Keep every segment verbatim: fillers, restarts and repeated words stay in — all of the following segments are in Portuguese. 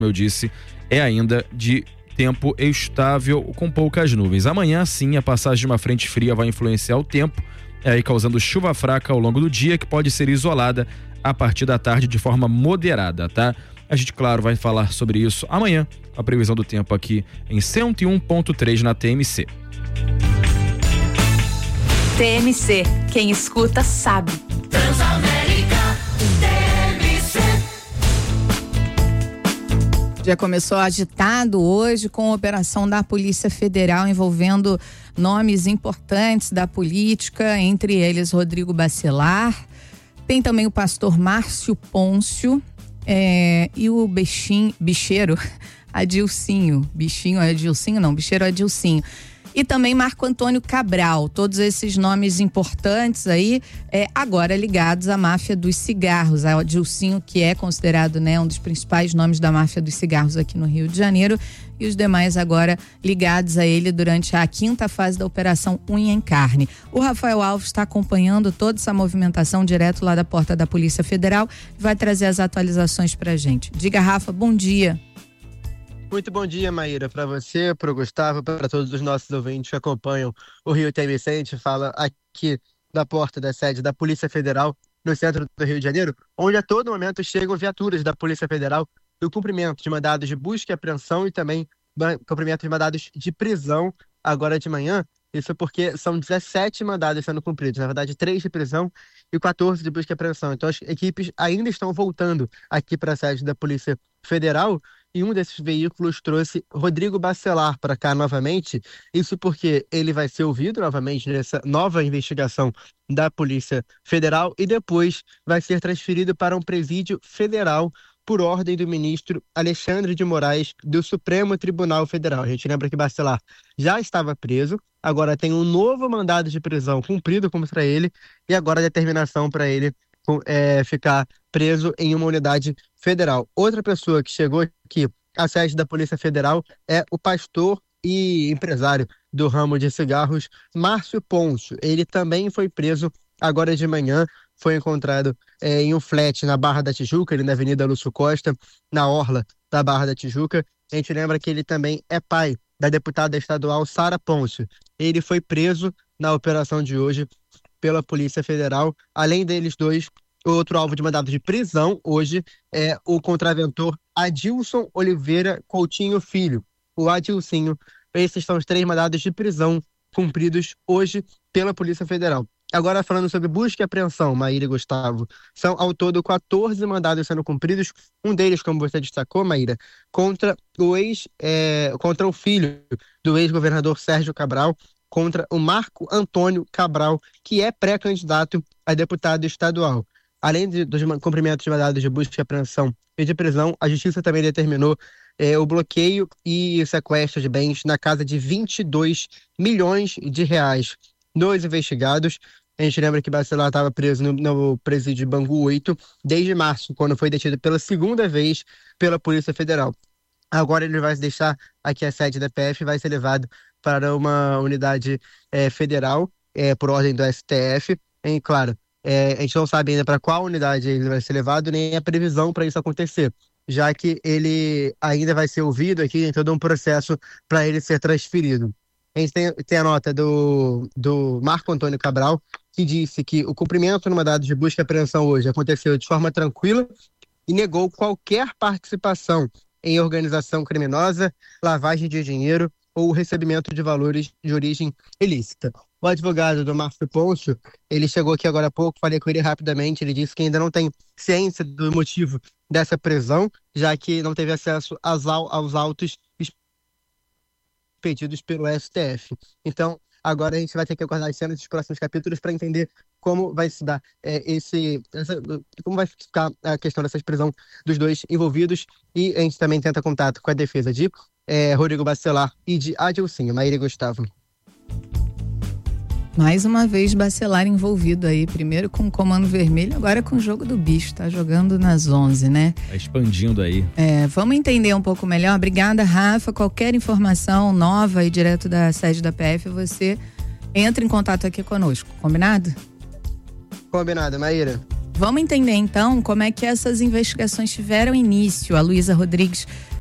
como eu disse, é ainda de tempo estável com poucas nuvens. Amanhã, sim, a passagem de uma frente fria vai influenciar o tempo, aí causando chuva fraca ao longo do dia, que pode ser isolada a partir da tarde de forma moderada, tá? A gente, claro, vai falar sobre isso amanhã, a previsão do tempo aqui em cento e um ponto três na T M C. T M C, quem escuta sabe. Transamérica, T M C. O dia começou agitado hoje com a operação da Polícia Federal envolvendo nomes importantes da política, entre eles Rodrigo Bacelar, tem também o pastor Márcio Pôncio é, e o bichinho, bicheiro Adilcinho, bichinho Adilcinho não, bicheiro Adilcinho. E também Marco Antônio Cabral, todos esses nomes importantes aí, é, agora ligados à máfia dos cigarros. A Adilcinho, que é considerado, né, um dos principais nomes da máfia dos cigarros aqui no Rio de Janeiro, e os demais agora ligados a ele durante a quinta fase da Operação Unha em Carne. O Rafael Alves está acompanhando toda essa movimentação direto lá da porta da Polícia Federal e vai trazer as atualizações pra gente. Diga, Rafa, bom dia. Muito bom dia, Maíra, para você, para o Gustavo, para todos os nossos ouvintes que acompanham o Rio T M C. A gente fala aqui da porta da sede da Polícia Federal, no centro do Rio de Janeiro, onde a todo momento chegam viaturas da Polícia Federal do cumprimento de mandados de busca e apreensão e também cumprimento de mandados de prisão agora de manhã. Isso porque são dezessete mandados sendo cumpridos, na verdade três de prisão e quatorze de busca e apreensão. Então as equipes ainda estão voltando aqui para a sede da Polícia Federal e um desses veículos trouxe Rodrigo Bacelar para cá novamente. Isso porque ele vai ser ouvido novamente nessa nova investigação da Polícia Federal e depois vai ser transferido para um presídio federal por ordem do ministro Alexandre de Moraes do Supremo Tribunal Federal. A gente lembra que Bacelar já estava preso, agora tem um novo mandado de prisão cumprido contra ele e agora a determinação para ele é, ficar preso em uma unidade federal. Outra pessoa que chegou aqui à sede da Polícia Federal é o pastor e empresário do ramo de cigarros, Márcio Pôncio. Ele também foi preso agora de manhã, foi encontrado é, em um flat na Barra da Tijuca, ali na Avenida Lúcio Costa, na orla da Barra da Tijuca. A gente lembra que ele também é pai da deputada estadual Sara Pôncio. Ele foi preso na operação de hoje pela Polícia Federal. Além deles dois, outro alvo de mandado de prisão hoje é o contraventor Adilson Oliveira Coutinho Filho, o Adilcinho. Esses são os três mandados de prisão cumpridos hoje pela Polícia Federal. Agora falando sobre busca e apreensão, Maíra e Gustavo, são ao todo quatorze mandados sendo cumpridos, um deles, como você destacou, Maíra, contra o ex, é, contra o filho do ex-governador Sérgio Cabral, contra o Marco Antônio Cabral, que é pré-candidato a deputado estadual. Além de, dos cumprimentos de mandados de busca e apreensão e de prisão, a Justiça também determinou é, o bloqueio e sequestro de bens na casa de vinte e dois milhões de reais dos investigados. A gente lembra que Bacelar estava preso no, no presídio de Bangu oito desde março, quando foi detido pela segunda vez pela Polícia Federal. Agora ele vai se deixar aqui a sede da P F e vai ser levado para uma unidade é, federal, é, por ordem do S T F. E, claro, é, a gente não sabe ainda para qual unidade ele vai ser levado, nem a previsão para isso acontecer, já que ele ainda vai ser ouvido aqui em todo um processo para ele ser transferido. A gente tem, tem a nota do, do Marco Antônio Cabral, que disse que o cumprimento no mandado de busca e apreensão hoje aconteceu de forma tranquila e negou qualquer participação em organização criminosa, lavagem de dinheiro ou recebimento de valores de origem ilícita. O advogado do Márcio Pôncio, ele chegou aqui agora há pouco, falei com ele rapidamente, ele disse que ainda não tem ciência do motivo dessa prisão, já que não teve acesso aos, aos autos pedidos pelo S T F. Então, agora a gente vai ter que aguardar as cenas dos próximos capítulos para entender como vai se dar é, esse, essa, como vai ficar a questão dessa prisão dos dois envolvidos, e a gente também tenta contato com a defesa de é, Rodrigo Bacelar e de Adilcinho. Maíra e Gustavo. Mais uma vez Bacelar envolvido aí, primeiro com o Comando Vermelho, agora com o jogo do bicho, tá jogando nas onze, né? Tá expandindo aí. É, vamos entender um pouco melhor. Obrigada, Rafa. Qualquer informação nova e direto da sede da P F, você entra em contato aqui conosco, combinado? Combinado, Maíra. Vamos entender então como é que essas investigações tiveram início. A Luísa Rodrigues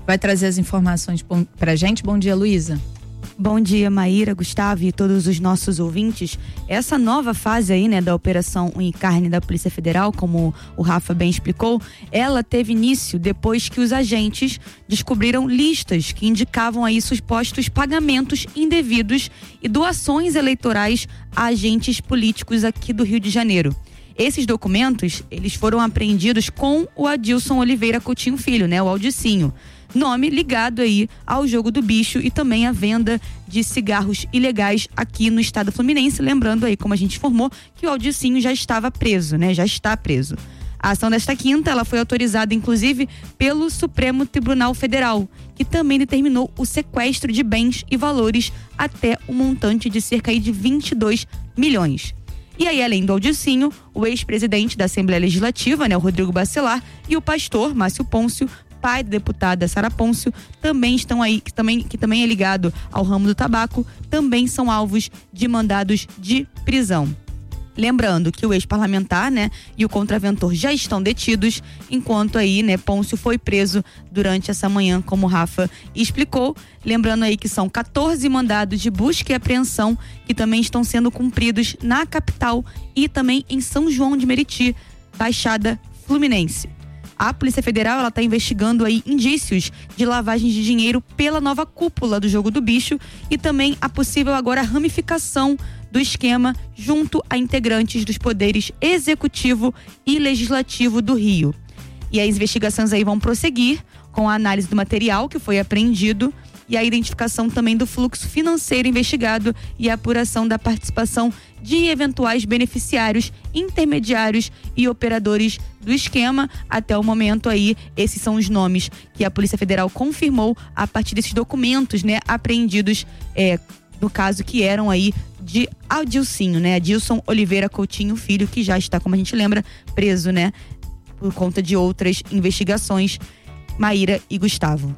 vai trazer as informações pra gente. Bom dia, Luísa. Bom dia, Maíra, Gustavo e todos os nossos ouvintes. Essa nova fase aí, né, da Operação Unha e Carne da Polícia Federal, como o Rafa bem explicou, ela teve início depois que os agentes descobriram listas que indicavam aí supostos pagamentos indevidos e doações eleitorais a agentes políticos aqui do Rio de Janeiro. Esses documentos, eles foram apreendidos com o Adilson Oliveira Coutinho Filho, né, o Aldicinho. Nome ligado aí ao jogo do bicho e também à venda de cigarros ilegais aqui no estado fluminense. Lembrando aí, como a gente informou, que o Aldicinho já estava preso, né? Já está preso. A ação desta quinta, ela foi autorizada inclusive pelo Supremo Tribunal Federal, que também determinou o sequestro de bens e valores até o montante de cerca aí de vinte e dois milhões. E aí, além do Aldicinho, o ex-presidente da Assembleia Legislativa, né, o Rodrigo Bacelar, e o pastor Márcio Pôncio, pai da deputada Sara Pôncio, também estão aí, que também, que também é ligado ao ramo do tabaco, também são alvos de mandados de prisão. Lembrando que o ex-parlamentar, né, e o contraventor já estão detidos, enquanto aí, né, Pôncio foi preso durante essa manhã, como o Rafa explicou. Lembrando aí que são quatorze mandados de busca e apreensão que também estão sendo cumpridos na capital e também em São João de Meriti, Baixada Fluminense. A Polícia Federal, ela está investigando aí indícios de lavagem de dinheiro pela nova cúpula do jogo do bicho e também a possível agora ramificação do esquema junto a integrantes dos poderes executivo e legislativo do Rio. E as investigações aí vão prosseguir com a análise do material que foi apreendido e a identificação também do fluxo financeiro investigado e a apuração da participação de eventuais beneficiários, intermediários e operadores do esquema. Até o momento aí, esses são os nomes que a Polícia Federal confirmou a partir desses documentos, né, apreendidos, é, no caso que eram aí de Adilcinho, né, Adilson Oliveira Coutinho Filho, que já está, como a gente lembra, preso, né, por conta de outras investigações. Maíra e Gustavo.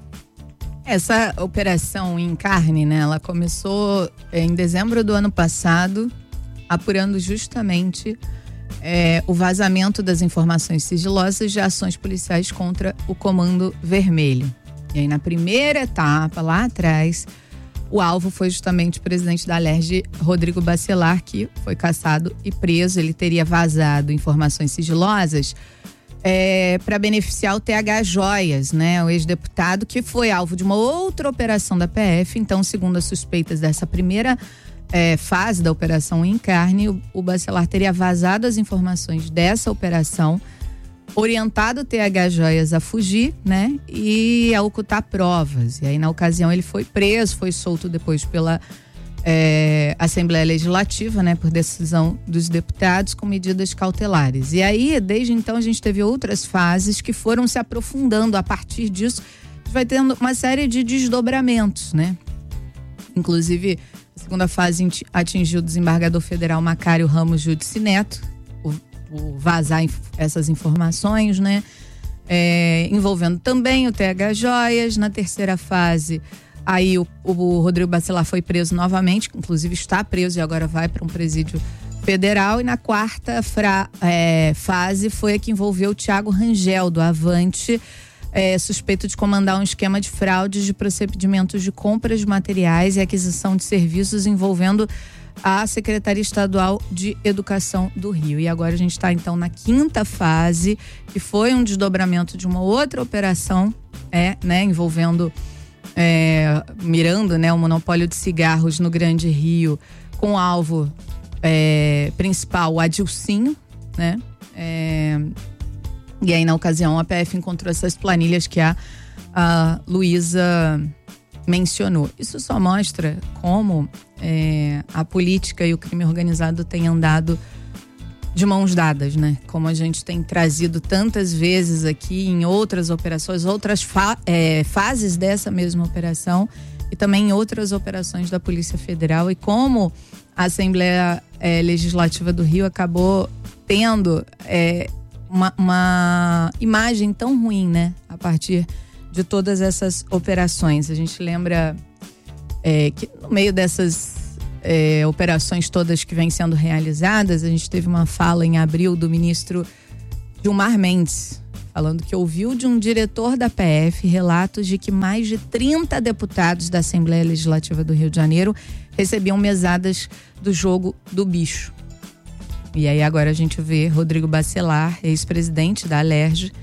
Essa operação em carne, né, ela começou em dezembro do ano passado, apurando justamente é, o vazamento das informações sigilosas de ações policiais contra o Comando Vermelho. E aí, na primeira etapa, lá atrás, o alvo foi justamente o presidente da Alerj, Rodrigo Bacelar, que foi caçado e preso. Ele teria vazado informações sigilosas É, para beneficiar o T H Joias, né? O ex-deputado que foi alvo de uma outra operação da P F. Então, segundo as suspeitas dessa primeira é, fase da operação em carne, o, o Bacelar teria vazado as informações dessa operação, orientado o T H Joias a fugir, né? E a ocultar provas. E aí, na ocasião, ele foi preso, foi solto depois pela É, Assembleia Legislativa, né, por decisão dos deputados com medidas cautelares. E aí, desde então, a gente teve outras fases que foram se aprofundando. A partir disso, a gente vai tendo uma série de desdobramentos, né? Inclusive, a segunda fase atingiu o desembargador federal Macário Ramos Judici Neto, o, o vazar inf- essas informações, né? É, envolvendo também o T H Joias. Na terceira fase, aí o, o Rodrigo Bacelar foi preso novamente, inclusive está preso e agora vai para um presídio federal. E na quarta fra, é, fase foi a que envolveu o Thiago Rangel, do Avante, é, suspeito de comandar um esquema de fraudes de procedimentos de compras de materiais e aquisição de serviços envolvendo a Secretaria Estadual de Educação do Rio. E agora a gente está então na quinta fase, que foi um desdobramento de uma outra operação, é, né, envolvendo É, mirando, né, o monopólio de cigarros no Grande Rio, com o alvo é, principal, o Adilcinho, né? É, e aí, na ocasião, a P F encontrou essas planilhas que a, a Luísa mencionou. Isso só mostra como é, a política e o crime organizado têm andado de mãos dadas, né? Como a gente tem trazido tantas vezes aqui em outras operações, outras fa- é, fases dessa mesma operação e também em outras operações da Polícia Federal, e como a Assembleia é, Legislativa do Rio acabou tendo é, uma, uma imagem tão ruim, né? A partir de todas essas operações. A gente lembra é, que no meio dessas É, operações todas que vêm sendo realizadas, a gente teve uma fala em abril do ministro Gilmar Mendes, falando que ouviu de um diretor da P F relatos de que mais de trinta deputados da Assembleia Legislativa do Rio de Janeiro recebiam mesadas do jogo do bicho. E aí agora a gente vê Rodrigo Bacelar, ex-presidente da Alerj,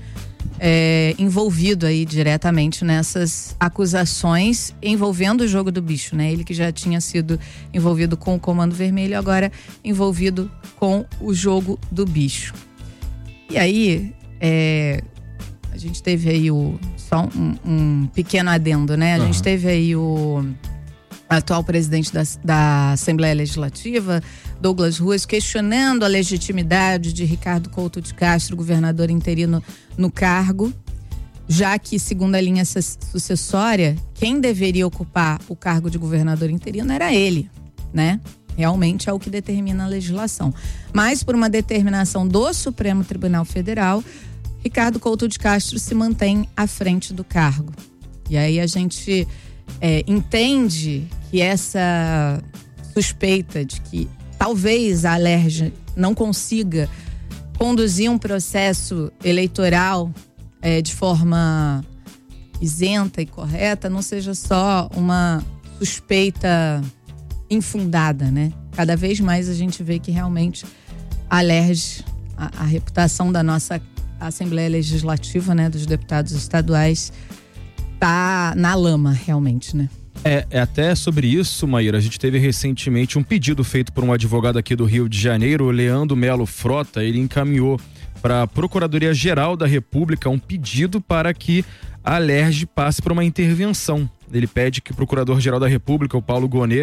é, envolvido aí diretamente nessas acusações envolvendo o jogo do bicho, né? Ele que já tinha sido envolvido com o Comando Vermelho, agora envolvido com o jogo do bicho. E aí, é, a gente teve aí o, só um, um pequeno adendo, né? A uhum. gente teve aí o atual presidente da, da Assembleia Legislativa, Douglas Ruas, questionando a legitimidade de Ricardo Couto de Castro, governador interino, no cargo, já que, segundo a linha sucessória, quem deveria ocupar o cargo de governador interino era ele, né? Realmente é o que determina a legislação. Mas, por uma determinação do Supremo Tribunal Federal, Ricardo Couto de Castro se mantém à frente do cargo. E aí a gente é, entende que essa suspeita de que talvez a Alerj não consiga conduzir um processo eleitoral é, de forma isenta e correta não seja só uma suspeita infundada, né? Cada vez mais a gente vê que realmente a Alerj, a, a reputação da nossa Assembleia Legislativa, né, dos deputados estaduais, tá na lama, realmente, né? É, é até sobre isso, Maíra, a gente teve recentemente um pedido feito por um advogado aqui do Rio de Janeiro, o Leandro Melo Frota. Ele encaminhou para a Procuradoria-Geral da República um pedido para que a Alerj passe por uma intervenção. Ele pede que o Procurador-Geral da República, o Paulo Gonet,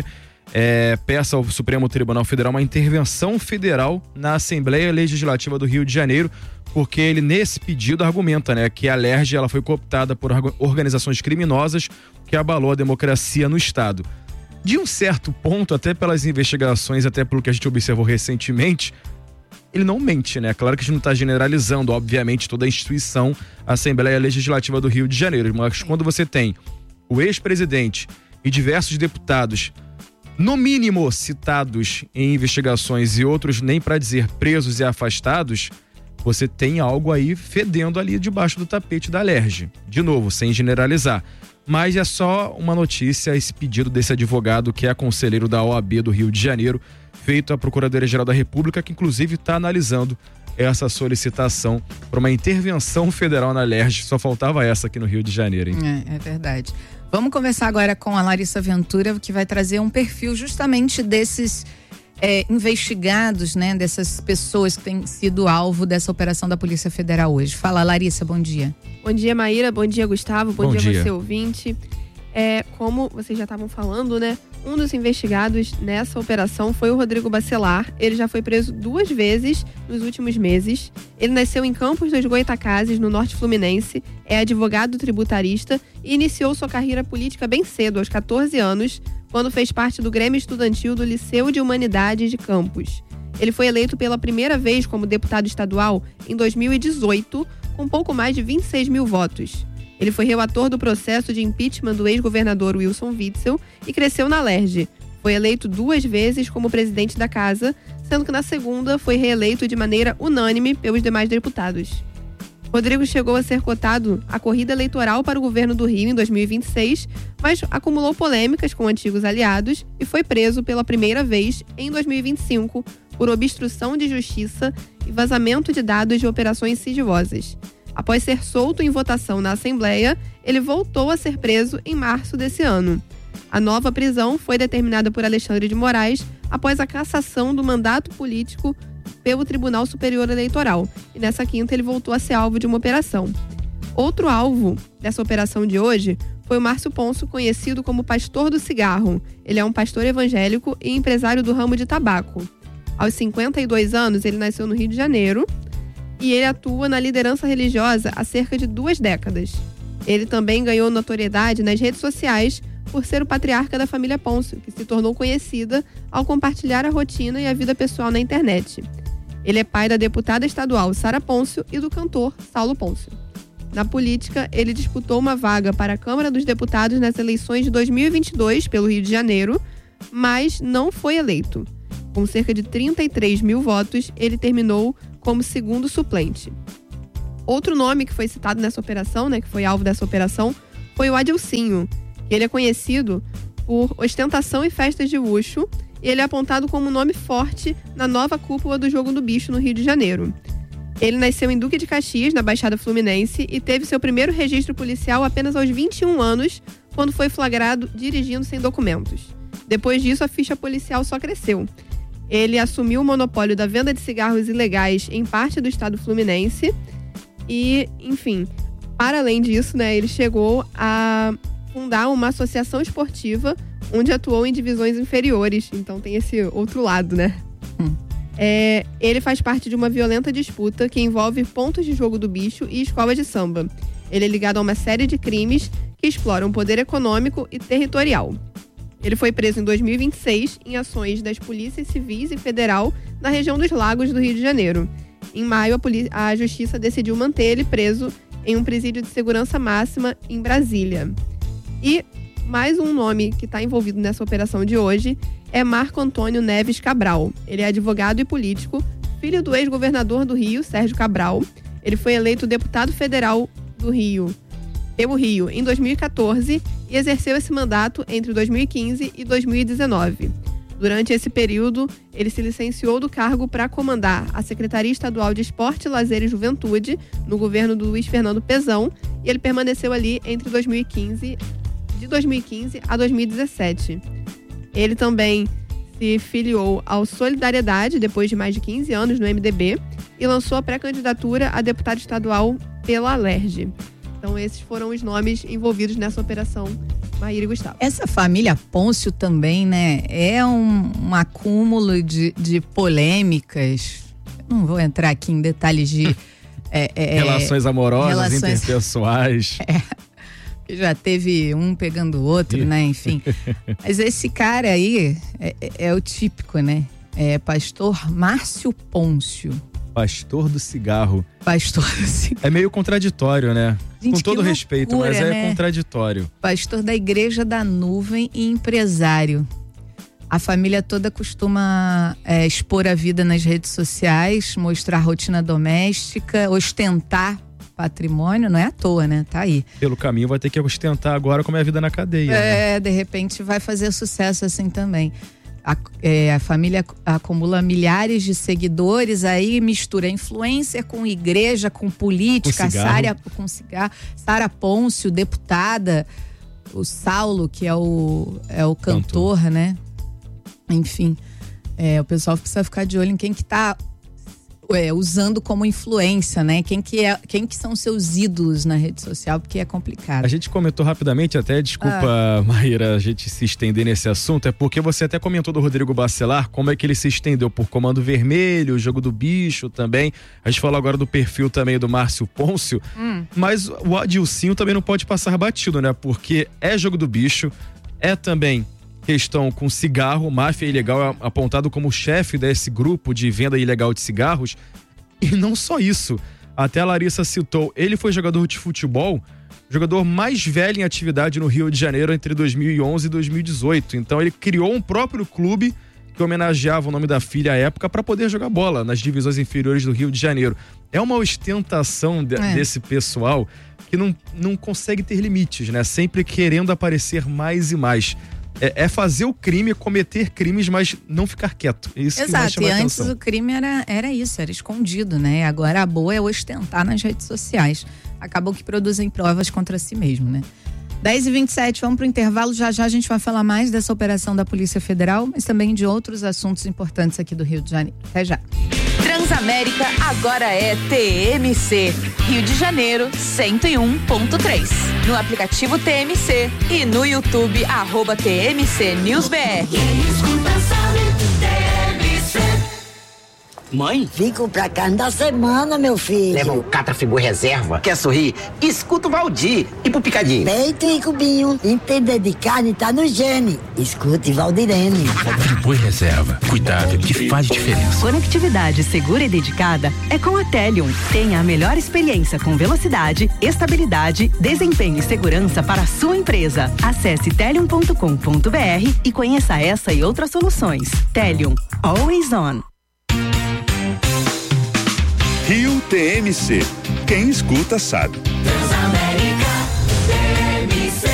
é, peça ao Supremo Tribunal Federal uma intervenção federal na Assembleia Legislativa do Rio de Janeiro, porque ele, nesse pedido, argumenta, né, que a Alerj ela foi cooptada por organizações criminosas que abalou a democracia no Estado. De um certo ponto, até pelas investigações, até pelo que a gente observou recentemente, ele não mente, né? Claro que a gente não está generalizando, obviamente, toda a instituição, a Assembleia Legislativa do Rio de Janeiro, mas quando você tem o ex-presidente e diversos deputados, no mínimo citados em investigações e outros nem para dizer presos e afastados, você tem algo aí fedendo ali debaixo do tapete da Alerj. De novo, sem generalizar. Mas é só uma notícia, esse pedido desse advogado que é conselheiro da O A B do Rio de Janeiro, feito à Procuradoria-Geral da República, que inclusive está analisando essa solicitação para uma intervenção federal na Alerj. Só faltava essa aqui no Rio de Janeiro, hein? É, é verdade. Vamos conversar agora com a Larissa Ventura, que vai trazer um perfil justamente desses é, investigados, né? Dessas pessoas que têm sido alvo dessa operação da Polícia Federal hoje. Fala, Larissa, bom dia. Bom dia, Maíra. Bom dia, Gustavo. Bom, bom dia, dia, você ouvinte. É, como vocês já estavam falando, né? Um dos investigados nessa operação foi o Rodrigo Bacelar. Ele já foi preso duas vezes nos últimos meses. Ele nasceu em Campos dos Goytacazes, no Norte Fluminense. É advogado tributarista e iniciou sua carreira política bem cedo, aos catorze anos, quando fez parte do Grêmio Estudantil do Liceu de Humanidades de Campos. Ele foi eleito pela primeira vez como deputado estadual em dois mil e dezoito, com pouco mais de vinte e seis mil votos. Ele foi relator do processo de impeachment do ex-governador Wilson Witzel e cresceu na Alerj. Foi eleito duas vezes como presidente da casa, sendo que na segunda foi reeleito de maneira unânime pelos demais deputados. Rodrigo chegou a ser cotado à corrida eleitoral para o governo do Rio em dois mil e vinte e seis, mas acumulou polêmicas com antigos aliados e foi preso pela primeira vez em dois mil e vinte e cinco por obstrução de justiça e vazamento de dados de operações sigilosas. Após ser solto em votação na Assembleia, ele voltou a ser preso em março desse ano. A nova prisão foi determinada por Alexandre de Moraes após a cassação do mandato político pelo Tribunal Superior Eleitoral. E nessa quinta ele voltou a ser alvo de uma operação. Outro alvo dessa operação de hoje foi o Márcio Ponço, conhecido como Pastor do Cigarro. Ele é um pastor evangélico e empresário do ramo de tabaco. Aos cinquenta e dois anos, ele nasceu no Rio de Janeiro e ele atua na liderança religiosa há cerca de duas décadas. Ele também ganhou notoriedade nas redes sociais por ser o patriarca da família Pôncio, que se tornou conhecida ao compartilhar a rotina e a vida pessoal na internet. Ele é pai da deputada estadual Sara Pôncio e do cantor Saulo Pôncio. Na política, ele disputou uma vaga para a Câmara dos Deputados nas eleições de dois mil e vinte e dois pelo Rio de Janeiro, mas não foi eleito. Com cerca de trinta e três mil votos, ele terminou como segundo suplente. outro nome que foi citado nessa operação, né, que foi alvo dessa operação, foi o Adilcinho. Ele é conhecido por ostentação e festas de luxo, e ele é apontado como um nome forte na nova cúpula do Jogo do Bicho no Rio de Janeiro. Ele nasceu em Duque de Caxias, na Baixada Fluminense, e teve seu primeiro registro policial apenas aos vinte e um anos, quando foi flagrado dirigindo sem documentos. Depois disso, a ficha policial só cresceu. Ele assumiu o monopólio da venda de cigarros ilegais em parte do estado fluminense e, enfim, para além disso, né, ele chegou a fundar uma associação esportiva onde atuou em divisões inferiores. Então tem esse outro lado, né? Hum. É, ele faz parte de uma violenta disputa que envolve pontos de jogo do bicho e escolas de samba. Ele é ligado a uma série de crimes que exploram poder econômico e territorial. Ele foi preso em dois mil e vinte e seis em ações das polícias civis e federal na região dos Lagos do Rio de Janeiro. Em maio, a, polícia, a justiça decidiu manter ele preso em um presídio de segurança máxima em Brasília. E mais um nome que está envolvido nessa operação de hoje é Marco Antônio Neves Cabral. Ele é advogado e político, filho do ex-governador do Rio, Sérgio Cabral. Ele foi eleito deputado federal do Rio, pelo Rio, em dois mil e quatorze e exerceu esse mandato entre dois mil e quinze e dois mil e dezenove. Durante esse período, ele se licenciou do cargo para comandar a Secretaria Estadual de Esporte, Lazer e Juventude, no governo do Luiz Fernando Pezão, e ele permaneceu ali entre dois mil e quinze, de dois mil e quinze a dois mil e dezessete. Ele também se filiou ao Solidariedade depois de mais de quinze anos no M D B e lançou a pré-candidatura a deputado estadual pela Alerj. Então esses foram os nomes envolvidos nessa operação, Maíra e Gustavo. Essa família Pôncio também, né, é um, um acúmulo de, de polêmicas. Não vou entrar aqui em detalhes de é, é, relações amorosas, relações... interpessoais. É. Já teve um pegando o outro, né? Enfim. Mas esse cara aí é, é o típico, né? É pastor Márcio Pôncio. Pastor do cigarro. Pastor do cigarro. É meio contraditório, né? Gente, com todo loucura, respeito, mas é né? contraditório. Pastor da Igreja da Nuvem e empresário. A família toda costuma é, expor a vida nas redes sociais, mostrar rotina doméstica, ostentar patrimônio, não é à toa, né? Tá aí. Pelo caminho vai ter que ostentar agora como é a vida na cadeia. É, né? De repente vai fazer sucesso assim também. A, é, a família acumula milhares de seguidores, aí mistura influencer com igreja, com política, com cigarro. Sara, com cigarro, Sara Pôncio, deputada, o Saulo, que é o, é o cantor, cantor. né? Enfim, é, o pessoal precisa ficar de olho em quem que tá É, usando como influência, né? Quem que, é, quem que são seus ídolos na rede social, porque é complicado. A gente comentou rapidamente, até desculpa, ah. Maíra, a gente se estender nesse assunto, é porque você até comentou do Rodrigo Bacelar, como é que ele se estendeu por Comando Vermelho, o Jogo do Bicho também. A gente falou agora do perfil também do Márcio Pôncio, hum. mas o Adilcinho também não pode passar batido, né? Porque é Jogo do Bicho, é também questão com cigarro, máfia ilegal, é apontado como chefe desse grupo de venda ilegal de cigarros. E não só isso, até a Larissa citou, ele foi jogador de futebol, jogador mais velho em atividade no Rio de Janeiro entre dois mil e onze e dois mil e dezoito. Então ele criou um próprio clube que homenageava o nome da filha à época para poder jogar bola nas divisões inferiores do Rio de Janeiro. É uma ostentação de, é. desse pessoal que não, não consegue ter limites, né? Sempre querendo aparecer mais e mais. É, é fazer o crime, cometer crimes, mas não ficar quieto. É isso. Exato, que vai e antes atenção. o crime era, era isso, era escondido, né? Agora a boa é ostentar nas redes sociais. Acabam que produzem provas contra si mesmo, né? dez e vinte e sete, vamos pro intervalo. Já já a gente vai falar mais dessa operação da Polícia Federal, mas também de outros assuntos importantes aqui do Rio de Janeiro. Até já. Transamérica agora é T M C. Rio de Janeiro, cento e um ponto três. No aplicativo T M C e no YouTube, arroba T M C News B R. Mãe? Vim comprar carne da semana, meu filho. Leva um Catrafigu reserva. Quer sorrir? Escuta o Valdir. E pro picadinho? Peito e cubinho. Entender de carne tá no gene. Escute Valdirene. Friboi reserva. Cuidado que faz diferença. Conectividade segura e dedicada é com a Telium. Tenha a melhor experiência com velocidade, estabilidade, desempenho e segurança para a sua empresa. Acesse telium ponto com ponto b r e conheça essa e outras soluções. Telium. Always on. Rio T M C, Quem escuta sabe. Transamérica T M C.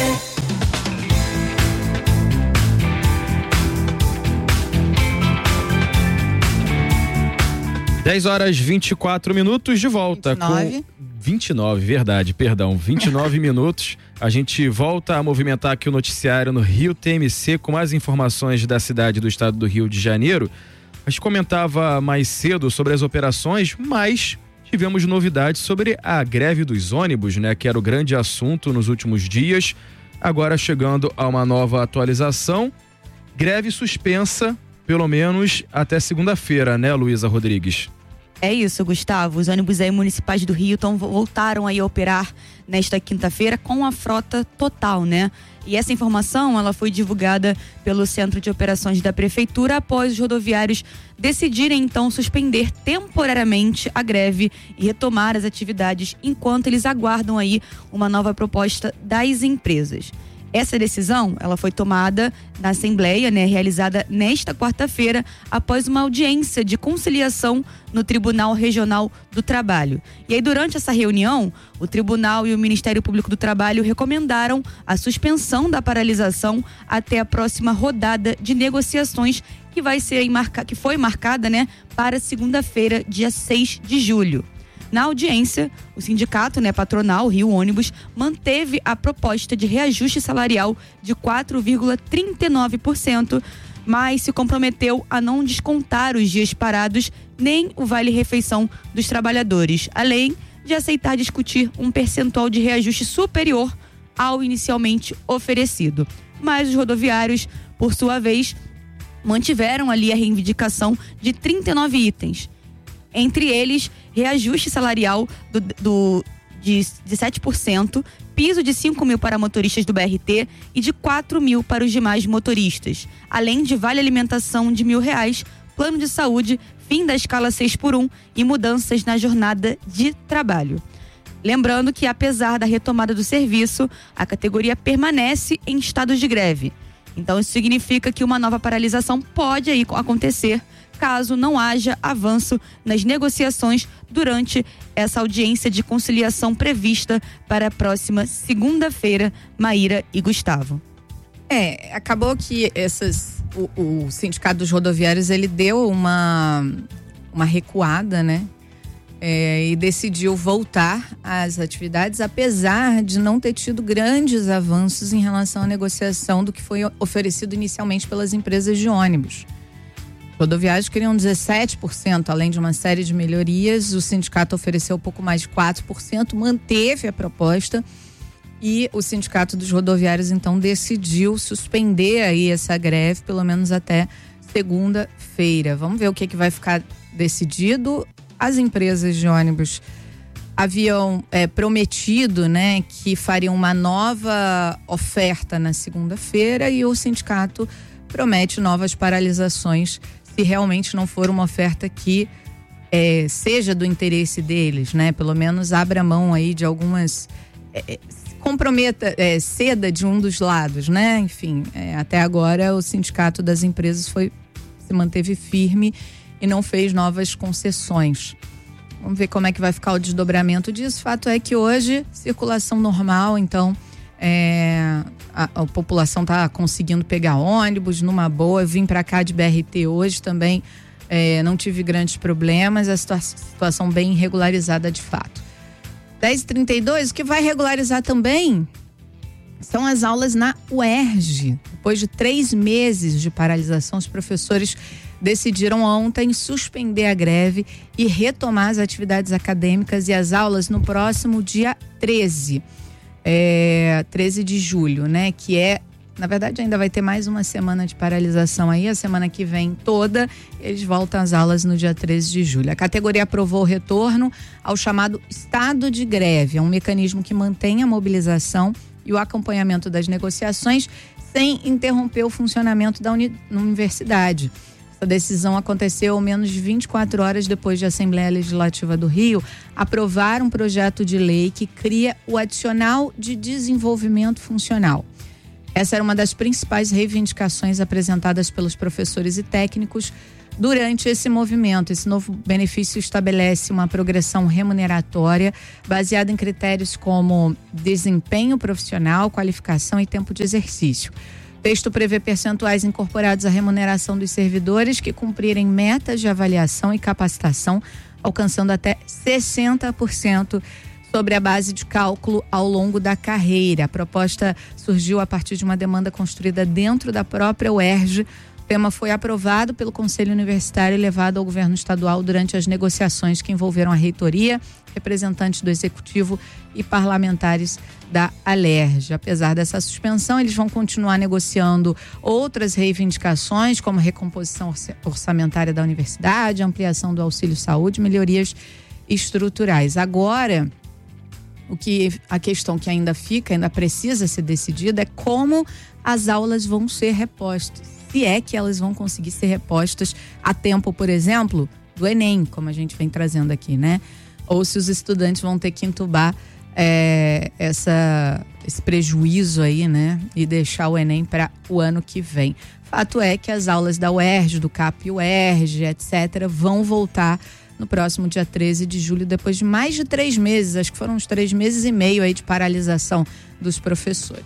dez horas e vinte e quatro minutos de volta vinte e nove. com vinte e nove, verdade, perdão, vinte e nove minutos. A gente volta a movimentar aqui o noticiário no Rio T M C com mais informações da cidade do estado do Rio de Janeiro. A gente comentava mais cedo sobre as operações, mas tivemos novidades sobre a greve dos ônibus, né, que era o grande assunto nos últimos dias. Agora chegando a uma nova atualização, greve suspensa pelo menos até segunda-feira, né, Luísa Rodrigues? É isso, Gustavo. Os ônibus aí municipais do Rio tão, voltaram aí a operar nesta quinta-feira com a frota total, né? E essa informação, ela foi divulgada pelo Centro de Operações da Prefeitura após os rodoviários decidirem, então, suspender temporariamente a greve e retomar as atividades enquanto eles aguardam aí uma nova proposta das empresas. Essa decisão, ela foi tomada na Assembleia, né, realizada nesta quarta-feira, após uma audiência de conciliação no Tribunal Regional do Trabalho. E aí, durante essa reunião, o Tribunal e o Ministério Público do Trabalho recomendaram a suspensão da paralisação até a próxima rodada de negociações que vai ser marca, que foi marcada, né, para segunda-feira, dia seis de julho. Na audiência, o sindicato, né, patronal, Rio Ônibus, manteve a proposta de reajuste salarial de quatro vírgula trinta e nove por cento, mas se comprometeu a não descontar os dias parados nem o vale-refeição dos trabalhadores, além de aceitar discutir um percentual de reajuste superior ao inicialmente oferecido. Mas os rodoviários, por sua vez, mantiveram ali a reivindicação de trinta e nove itens. Entre eles, reajuste salarial do, do, de, de sete por cento, piso de cinco mil para motoristas do B R T e de quatro mil para os demais motoristas, além de vale alimentação de mil reais, plano de saúde, fim da escala seis por um e mudanças na jornada de trabalho. Lembrando que, apesar da retomada do serviço, a categoria permanece em estado de greve. Então, isso significa que uma nova paralisação pode aí acontecer caso não haja avanço nas negociações durante essa audiência de conciliação prevista para a próxima segunda-feira, Maíra e Gustavo. É, acabou que essas, o, o Sindicato dos Rodoviários, ele deu uma, uma recuada, né? É, e decidiu voltar às atividades, apesar de não ter tido grandes avanços em relação à negociação do que foi oferecido inicialmente pelas empresas de ônibus. Rodoviários queriam dezessete por cento, além de uma série de melhorias. O sindicato ofereceu um pouco mais de quatro por cento, manteve a proposta e o Sindicato dos Rodoviários então decidiu suspender aí essa greve, pelo menos até segunda-feira. Vamos ver o que, que vai ficar decidido. As empresas de ônibus haviam é, prometido, né, que fariam uma nova oferta na segunda-feira e o sindicato promete novas paralisações se realmente não for uma oferta que é, seja do interesse deles, né? Pelo menos abra mão aí de algumas, é, comprometa, é, ceda de um dos lados, né? Enfim, é, até agora o sindicato das empresas foi, se manteve firme e não fez novas concessões. Vamos ver como é que vai ficar o desdobramento disso. O fato é que hoje, circulação normal, então É, a, a população está conseguindo pegar ônibus numa boa. Eu vim para cá de B R T hoje também, é, não tive grandes problemas, a situa- situação bem regularizada de fato. dez e trinta e dois, o que vai regularizar também são as aulas na U E R J. Depois de três meses de paralisação, os professores decidiram ontem suspender a greve e retomar as atividades acadêmicas e as aulas no próximo dia treze. É, treze de julho, né? Que é, na verdade, ainda vai ter mais uma semana de paralisação aí, a semana que vem toda, eles voltam às aulas no dia treze de julho. A categoria aprovou o retorno ao chamado estado de greve, é um mecanismo que mantém a mobilização e o acompanhamento das negociações sem interromper o funcionamento da uni- universidade. A decisão aconteceu menos de vinte e quatro horas depois de a Assembleia Legislativa do Rio aprovar um projeto de lei que cria o adicional de desenvolvimento funcional. Essa era uma das principais reivindicações apresentadas pelos professores e técnicos durante esse movimento. Esse novo benefício estabelece uma progressão remuneratória baseada em critérios como desempenho profissional, qualificação e tempo de exercício. O texto prevê percentuais incorporados à remuneração dos servidores que cumprirem metas de avaliação e capacitação, alcançando até sessenta por cento sobre a base de cálculo ao longo da carreira. A proposta surgiu a partir de uma demanda construída dentro da própria U E R J. O tema foi aprovado pelo Conselho Universitário e levado ao governo estadual durante as negociações que envolveram a reitoria, representantes do executivo e parlamentares da Alerj. Apesar dessa suspensão, eles vão continuar negociando outras reivindicações, como recomposição orçamentária da universidade, ampliação do auxílio saúde, melhorias estruturais. Agora, o que a questão que ainda fica, ainda precisa ser decidida, é como as aulas vão ser repostas. Se é que elas vão conseguir ser repostas a tempo, por exemplo, do Enem, como a gente vem trazendo aqui, né? Ou se os estudantes vão ter que entubar é, essa, esse prejuízo aí, né? E deixar o Enem para o ano que vem. Fato é que as aulas da U E R J, do C A P U E R J, etcétera, vão voltar no próximo dia treze de julho, depois de mais de três meses, acho que foram uns três meses e meio aí de paralisação dos professores.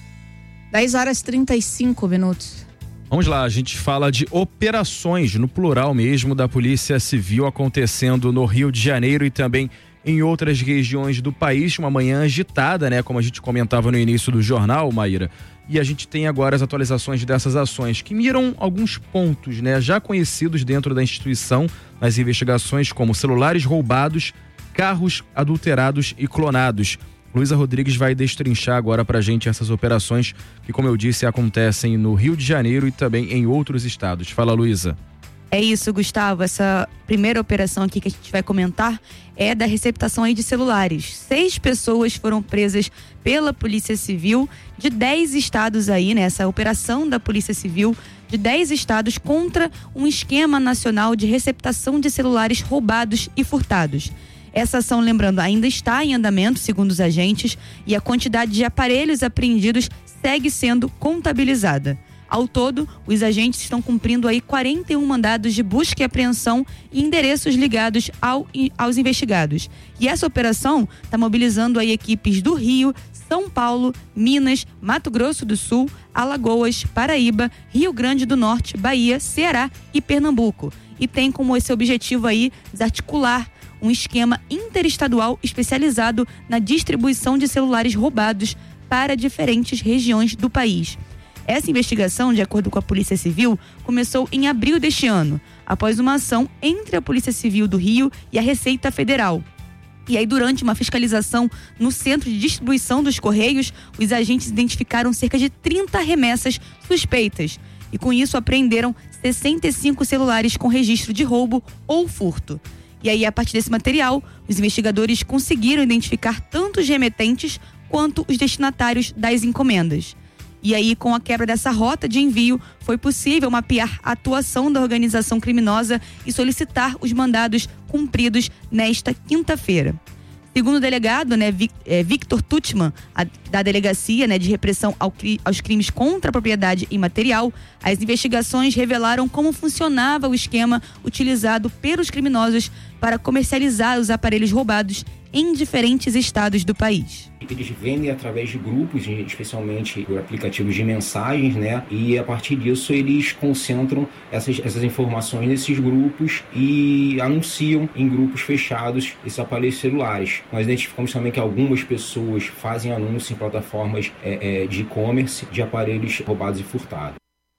dez horas e trinta e cinco minutos. Vamos lá, a gente fala de operações, no plural mesmo, da Polícia Civil acontecendo no Rio de Janeiro e também em outras regiões do país. Uma manhã agitada, né? Como a gente comentava no início do jornal, Maíra. E a gente tem agora as atualizações dessas ações que miram alguns pontos, né? Já conhecidos dentro da instituição nas investigações, como celulares roubados, carros adulterados e clonados. Luísa Rodrigues vai destrinchar agora pra gente essas operações que, como eu disse, acontecem no Rio de Janeiro e também em outros estados. Fala, Luísa. É isso, Gustavo. Essa primeira operação aqui que a gente vai comentar é da receptação aí de celulares. Seis pessoas foram presas pela Polícia Civil de dez estados aí, né? Essa operação da Polícia Civil de dez estados contra um esquema nacional de receptação de celulares roubados e furtados. Essa ação, lembrando, ainda está em andamento, segundo os agentes, e a quantidade de aparelhos apreendidos segue sendo contabilizada. Ao todo, os agentes estão cumprindo aí quarenta e um mandados de busca e apreensão em endereços ligados ao, aos investigados. E essa operação está mobilizando aí equipes do Rio, São Paulo, Minas, Mato Grosso do Sul, Alagoas, Paraíba, Rio Grande do Norte, Bahia, Ceará e Pernambuco. E tem como esse objetivo aí desarticular um esquema interestadual especializado na distribuição de celulares roubados para diferentes regiões do país. Essa investigação, de acordo com a Polícia Civil, começou em abril deste ano, após uma ação entre a Polícia Civil do Rio e a Receita Federal. E aí, durante uma fiscalização no centro de distribuição dos Correios, os agentes identificaram cerca de trinta remessas suspeitas. E com isso apreenderam sessenta e cinco celulares com registro de roubo ou furto. E aí, a partir desse material, os investigadores conseguiram identificar tanto os remetentes quanto os destinatários das encomendas. E aí, com a quebra dessa rota de envio, foi possível mapear a atuação da organização criminosa e solicitar os mandados cumpridos nesta quinta-feira. Segundo o delegado, né, Victor Tutman, a, da Delegacia, né, de Repressão ao, aos Crimes contra a Propriedade Imaterial, as investigações revelaram como funcionava o esquema utilizado pelos criminosos para comercializar os aparelhos roubados em diferentes estados do país. Eles vendem através de grupos, especialmente por aplicativos de mensagens, né? E a partir disso eles concentram essas, essas informações nesses grupos e anunciam em grupos fechados esses aparelhos celulares. Nós identificamos também que algumas pessoas fazem anúncio em plataformas é, é, de e-commerce de aparelhos roubados e furtados.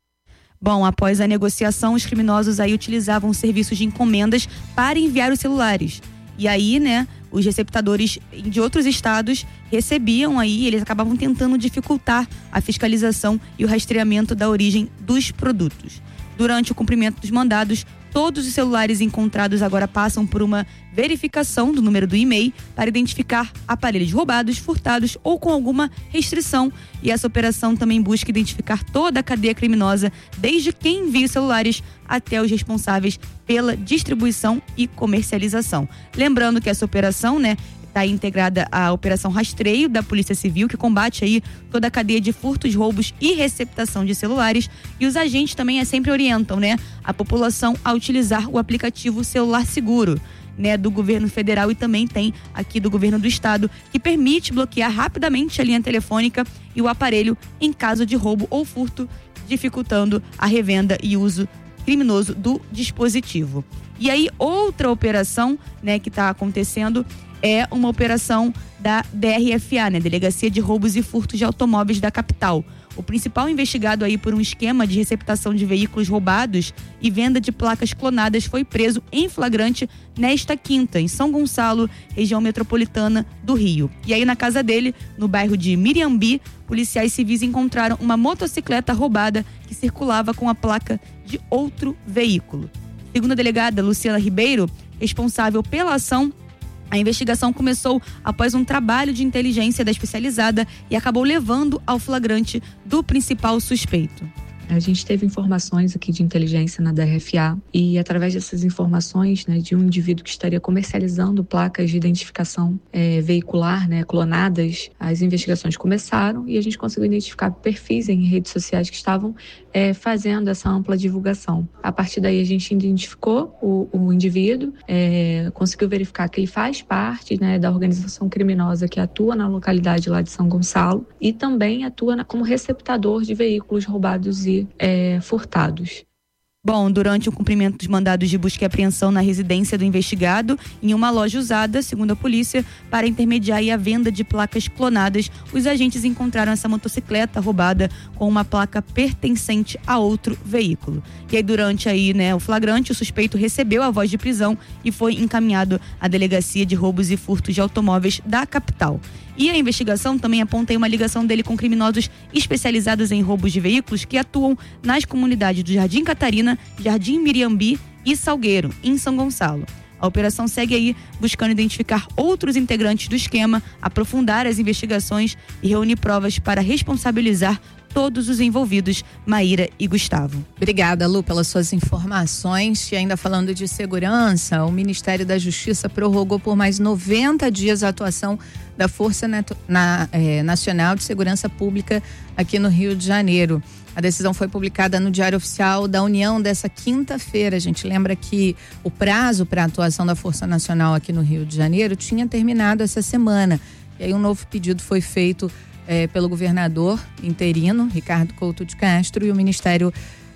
Bom, após a negociação, os criminosos aí utilizavam serviços de encomendas para enviar os celulares. E aí, né, os receptadores de outros estados recebiam aí, eles acabavam tentando dificultar a fiscalização e o rastreamento da origem dos produtos. Durante o cumprimento dos mandados, todos os celulares encontrados agora passam por uma verificação do número do e-mail para identificar aparelhos roubados, furtados ou com alguma restrição. E essa operação também busca identificar toda a cadeia criminosa, desde quem envia os celulares até os responsáveis pela distribuição e comercialização. Lembrando que essa operação, né, Está integrada a Operação Rastreio da Polícia Civil, que combate aí toda a cadeia de furtos, roubos e receptação de celulares. E os agentes também é, sempre orientam, né, a população a utilizar o aplicativo Celular Seguro, né, do governo federal, e também tem aqui do governo do estado, que permite bloquear rapidamente a linha telefônica e o aparelho em caso de roubo ou furto, dificultando a revenda e uso criminoso do dispositivo. E aí, outra operação, né, que está acontecendo é uma operação da D R F A, né, Delegacia de Roubos e Furtos de Automóveis da capital. O principal investigado aí por um esquema de receptação de veículos roubados e venda de placas clonadas foi preso em flagrante nesta quinta, em São Gonçalo, região metropolitana do Rio. E aí, na casa dele, no bairro de Miriambi, policiais civis encontraram uma motocicleta roubada que circulava com a placa de outro veículo. Segundo a delegada Luciana Ribeiro, responsável pela ação, a investigação começou após um trabalho de inteligência da especializada e acabou levando ao flagrante do principal suspeito. A gente teve informações aqui de inteligência na D R F A e, através dessas informações, né, de um indivíduo que estaria comercializando placas de identificação é, veicular, né, clonadas, as investigações começaram e a gente conseguiu identificar perfis em redes sociais que estavam é, fazendo essa ampla divulgação. A partir daí, a gente identificou o, o indivíduo, é, conseguiu verificar que ele faz parte, né, da organização criminosa que atua na localidade lá de São Gonçalo e também atua na, como receptador de veículos roubados e É, furtados. Bom, durante o cumprimento dos mandados de busca e apreensão na residência do investigado, em uma loja usada, segundo a polícia, para intermediar a venda de placas clonadas, os agentes encontraram essa motocicleta roubada com uma placa pertencente a outro veículo. E aí, durante aí, né, o flagrante, o suspeito recebeu a voz de prisão e foi encaminhado à Delegacia de Roubos e Furtos de Automóveis da capital. E a investigação também aponta uma ligação dele com criminosos especializados em roubos de veículos que atuam nas comunidades do Jardim Catarina, Jardim Miriambi e Salgueiro, em São Gonçalo. A operação segue aí buscando identificar outros integrantes do esquema, aprofundar as investigações e reunir provas para responsabilizar todos os envolvidos, Maíra e Gustavo. Obrigada, Lu, pelas suas informações. E ainda falando de segurança, o Ministério da Justiça prorrogou por mais noventa dias a atuação da Força na, é, Nacional de Segurança Pública aqui no Rio de Janeiro. A decisão foi publicada no Diário Oficial da União dessa quinta-feira. A gente lembra que o prazo para a atuação da Força Nacional aqui no Rio de Janeiro tinha terminado essa semana. E aí um novo pedido foi feito É, pelo governador interino, Ricardo Couto de Castro, e o Ministério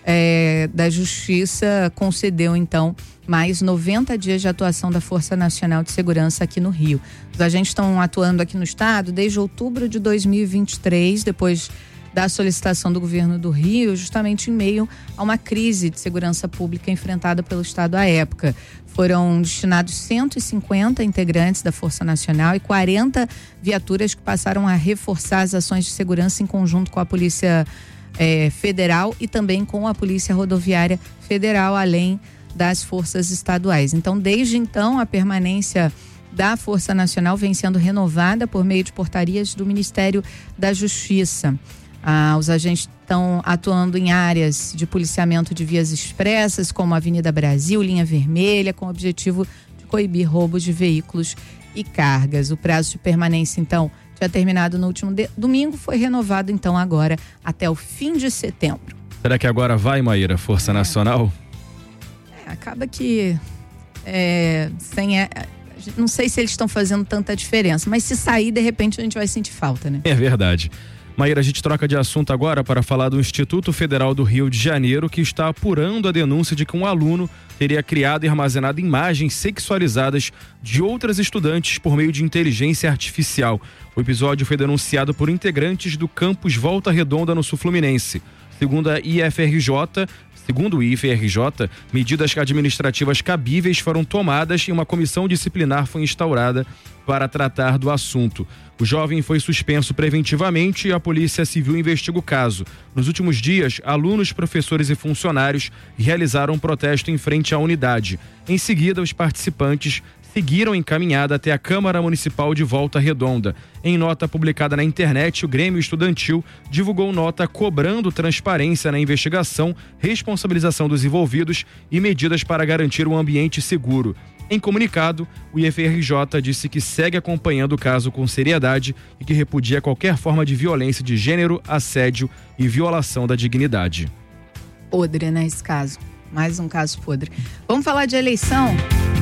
é, da Justiça concedeu, então, mais noventa dias de atuação da Força Nacional de Segurança aqui no Rio. Os agentes estão atuando aqui no estado desde outubro de dois mil e vinte e três, depois da solicitação do governo do Rio, justamente em meio a uma crise de segurança pública enfrentada pelo estado à época. Foram destinados cento e cinquenta integrantes da Força Nacional e quarenta viaturas que passaram a reforçar as ações de segurança em conjunto com a Polícia eh, Federal e também com a Polícia Rodoviária Federal, além das forças estaduais. Então, desde então, a permanência da Força Nacional vem sendo renovada por meio de portarias do Ministério da Justiça. Ah, os agentes estão atuando em áreas de policiamento de vias expressas, como a Avenida Brasil, Linha Vermelha, com o objetivo de coibir roubos de veículos e cargas. O prazo de permanência, então, tinha terminado no último de... domingo, foi renovado, então, agora até o fim de setembro. Será que agora vai, Maíra, Força é. Nacional? É, acaba que é, sem... A... não sei se eles estão fazendo tanta diferença, mas se sair, de repente, a gente vai sentir falta, né? É verdade. Maíra, a gente troca de assunto agora para falar do Instituto Federal do Rio de Janeiro, que está apurando a denúncia de que um aluno teria criado e armazenado imagens sexualizadas de outras estudantes por meio de inteligência artificial. O episódio foi denunciado por integrantes do campus Volta Redonda, no Sul Fluminense. Segundo a I F R J, Segundo o I F R J, medidas administrativas cabíveis foram tomadas e uma comissão disciplinar foi instaurada para tratar do assunto. O jovem foi suspenso preventivamente e a Polícia Civil investiga o caso. Nos últimos dias, alunos, professores e funcionários realizaram um protesto em frente à unidade. Em seguida, os participantes seguiram encaminhada até a Câmara Municipal de Volta Redonda. Em nota publicada na internet, o Grêmio Estudantil divulgou nota cobrando transparência na investigação, responsabilização dos envolvidos e medidas para garantir um ambiente seguro. Em comunicado, o I F R J disse que segue acompanhando o caso com seriedade e que repudia qualquer forma de violência de gênero, assédio e violação da dignidade. Podre, né, esse caso. Mais um caso podre. Vamos falar de eleição?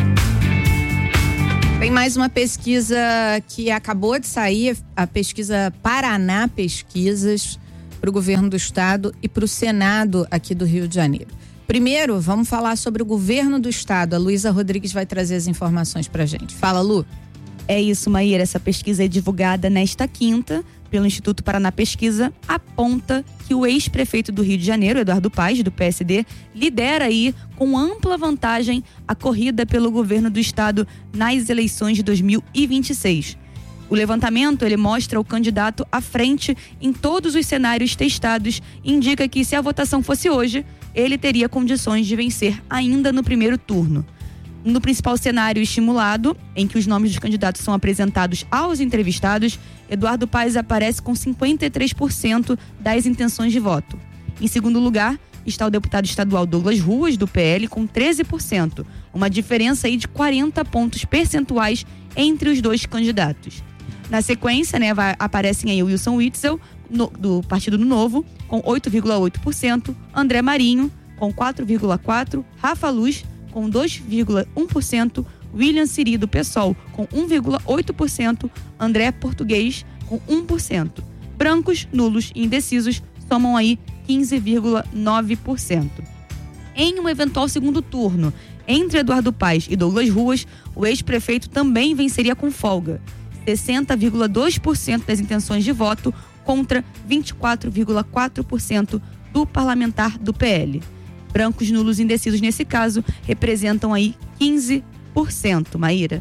Tem mais uma pesquisa que acabou de sair, a pesquisa Paraná Pesquisas, para o governo do estado e para o Senado aqui do Rio de Janeiro. Primeiro, vamos falar sobre o governo do estado. A Luísa Rodrigues vai trazer as informações pra gente. Fala, Lu. É isso, Maíra. Essa pesquisa é divulgada nesta quinta pelo Instituto Paraná Pesquisa, aponta que o ex-prefeito do Rio de Janeiro, Eduardo Paes, do P S D, lidera aí com ampla vantagem a corrida pelo governo do estado nas eleições de dois mil e vinte e seis. O levantamento, ele mostra o candidato à frente em todos os cenários testados e indica que, se a votação fosse hoje, ele teria condições de vencer ainda no primeiro turno. No principal cenário estimulado, em que os nomes dos candidatos são apresentados aos entrevistados, Eduardo Paes aparece com cinquenta e três por cento das intenções de voto. Em segundo lugar, está o deputado estadual Douglas Ruas, do P L, com treze por cento, uma diferença aí de quarenta pontos percentuais entre os dois candidatos. Na sequência, né, vai, aparecem aí o Wilson Witzel, no, do Partido do Novo, com oito vírgula oito por cento, André Marinho, com quatro vírgula quatro por cento, Rafa Luz, com dois vírgula um por cento, William Siri, do PSOL, com um vírgula oito por cento, André Português, com um por cento. Brancos, nulos e indecisos somam aí quinze vírgula nove por cento. Em um eventual segundo turno, entre Eduardo Paes e Douglas Ruas, o ex-prefeito também venceria com folga, sessenta vírgula dois por cento das intenções de voto contra vinte e quatro vírgula quatro por cento do parlamentar do P L. Brancos, nulos e indecisos, nesse caso, representam aí quinze por cento, Maíra.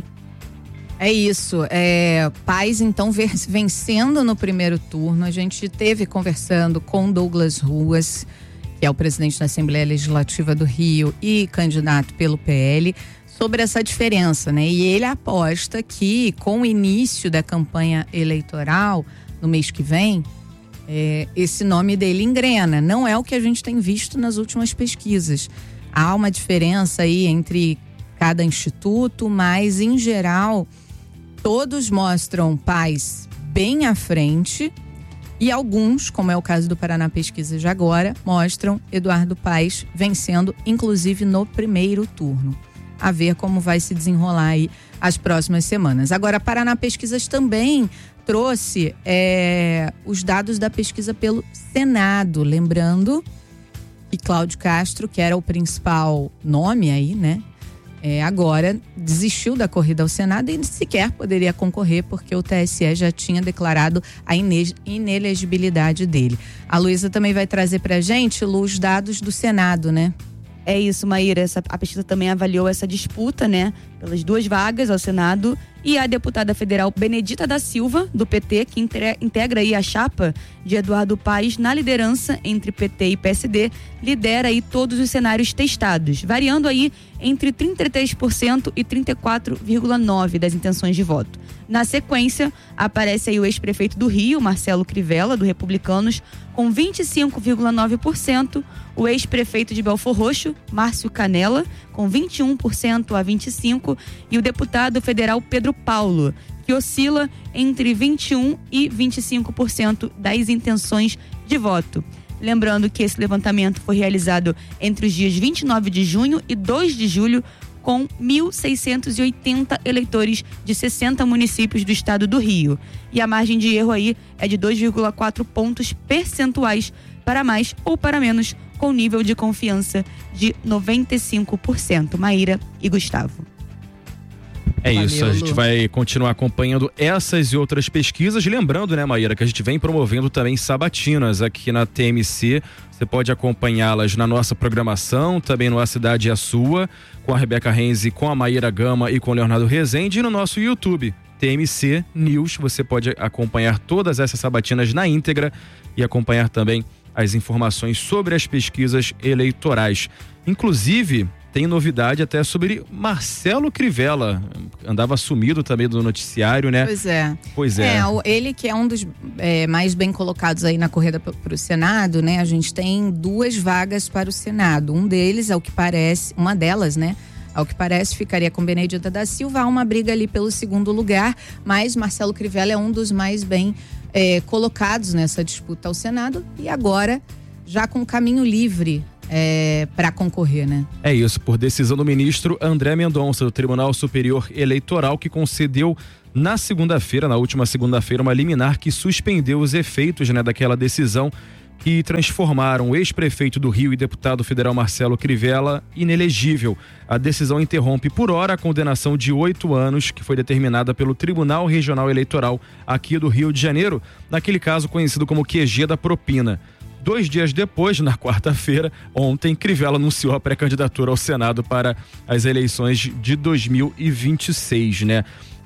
É isso. É, Paes, então, vencendo no primeiro turno. A gente teve conversando com Douglas Ruas, que é o presidente da Assembleia Legislativa do Rio e candidato pelo P L, sobre essa diferença, né? E ele aposta que, com o início da campanha eleitoral, no mês que vem, É, esse nome dele engrena. Não é o que a gente tem visto nas últimas pesquisas. Há uma diferença aí entre cada instituto, mas em geral todos mostram Paes bem à frente e alguns, como é o caso do Paraná Pesquisas de agora, mostram Eduardo Paes vencendo, inclusive no primeiro turno. A ver como vai se desenrolar aí as próximas semanas. Agora, Paraná Pesquisas também trouxe é, os dados da pesquisa pelo Senado, lembrando que Cláudio Castro, que era o principal nome aí, né, é, agora desistiu da corrida ao Senado e sequer poderia concorrer porque o T S E já tinha declarado a ine- inelegibilidade dele. A Luísa também vai trazer pra gente, Lu, os dados do Senado, né? É isso, Maíra. Essa, a pesquisa também avaliou essa disputa, né, pelas duas vagas ao Senado, e a deputada federal Benedita da Silva, do P T, que integra, integra aí a chapa de Eduardo Paes na liderança entre P T e P S D, lidera aí todos os cenários testados, variando aí entre trinta e três por cento e trinta e quatro vírgula nove por cento das intenções de voto. Na sequência, aparece aí o ex-prefeito do Rio, Marcelo Crivella, do Republicanos, com vinte e cinco vírgula nove por cento, o ex-prefeito de Belfor Roxo, Márcio Canella, com vinte e um por cento a vinte e cinco por cento, e o deputado federal Pedro Paulo, que oscila entre vinte e um por cento e vinte e cinco por cento das intenções de voto. Lembrando que esse levantamento foi realizado entre os dias vinte e nove de junho e dois de julho, com mil seiscentos e oitenta eleitores de sessenta municípios do estado do Rio. E a margem de erro aí é de dois vírgula quatro pontos percentuais para mais ou para menos, com nível de confiança de noventa e cinco por cento. Maíra e Gustavo. É Valeu, isso, a gente Lu. vai continuar acompanhando essas e outras pesquisas. Lembrando, né, Maíra, que a gente vem promovendo também sabatinas aqui na T M C. Você pode acompanhá-las na nossa programação, também no A Cidade é a Sua, com a Rebeca Renzi, com a Maíra Gama e com o Leonardo Rezende, e no nosso YouTube, T M C News. Você pode acompanhar todas essas sabatinas na íntegra e acompanhar também as informações sobre as pesquisas eleitorais. Inclusive, tem novidade até sobre Marcelo Crivella. Andava sumido também do noticiário, né? Pois é. Pois é. é ele que é um dos é, mais bem colocados aí na corrida para o Senado, né? A gente tem duas vagas para o Senado. Um deles, ao que parece, uma delas, né? Ao que parece, ficaria com Benedita da Silva. Há uma briga ali pelo segundo lugar, mas Marcelo Crivella é um dos mais bem é, colocados nessa disputa ao Senado. E agora, já com caminho livre é, para concorrer, né? É isso, por decisão do ministro André Mendonça, do Tribunal Superior Eleitoral, que concedeu na segunda-feira, na última segunda-feira, uma liminar que suspendeu os efeitos, né, daquela decisão que transformaram o ex-prefeito do Rio e deputado federal Marcelo Crivella inelegível. A decisão interrompe por hora a condenação de oito anos que foi determinada pelo Tribunal Regional Eleitoral aqui do Rio de Janeiro, naquele caso conhecido como Q G da propina. Dois dias depois, na quarta-feira, ontem, Crivella anunciou a pré-candidatura ao Senado para as eleições de dois mil e vinte e seis, né?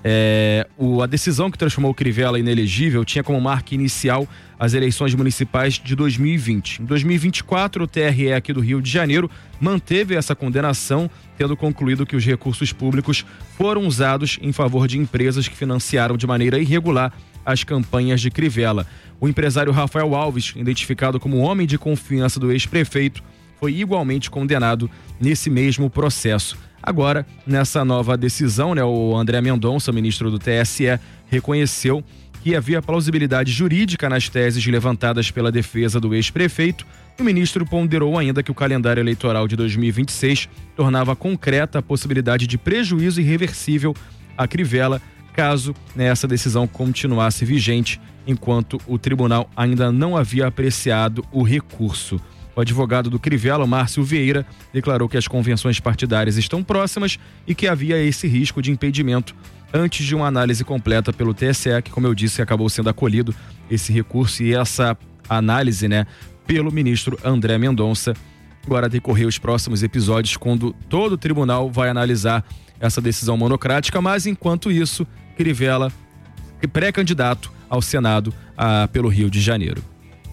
É, o, a decisão que transformou o Crivella inelegível tinha como marca inicial as eleições municipais de dois mil e vinte. Em dois mil e vinte e quatro, o T R E aqui do Rio de Janeiro manteve essa condenação, tendo concluído que os recursos públicos foram usados em favor de empresas que financiaram de maneira irregular as campanhas de Crivella. O empresário Rafael Alves, identificado como homem de confiança do ex-prefeito, foi igualmente condenado nesse mesmo processo. Agora, nessa nova decisão, né, o André Mendonça, ministro do T S E, reconheceu que havia plausibilidade jurídica nas teses levantadas pela defesa do ex-prefeito. E o ministro ponderou ainda que o calendário eleitoral de dois mil e vinte e seis tornava concreta a possibilidade de prejuízo irreversível a Crivella, caso, né, essa decisão continuasse vigente, enquanto o tribunal ainda não havia apreciado o recurso. O advogado do Crivella, Márcio Vieira, declarou que as convenções partidárias estão próximas e que havia esse risco de impedimento antes de uma análise completa pelo T S E, que, como eu disse, acabou sendo acolhido esse recurso e essa análise, né, pelo ministro André Mendonça. Agora decorrer os próximos episódios, quando todo o tribunal vai analisar essa decisão monocrática, mas enquanto isso, Crivella, pré-candidato ao Senado a, pelo Rio de Janeiro.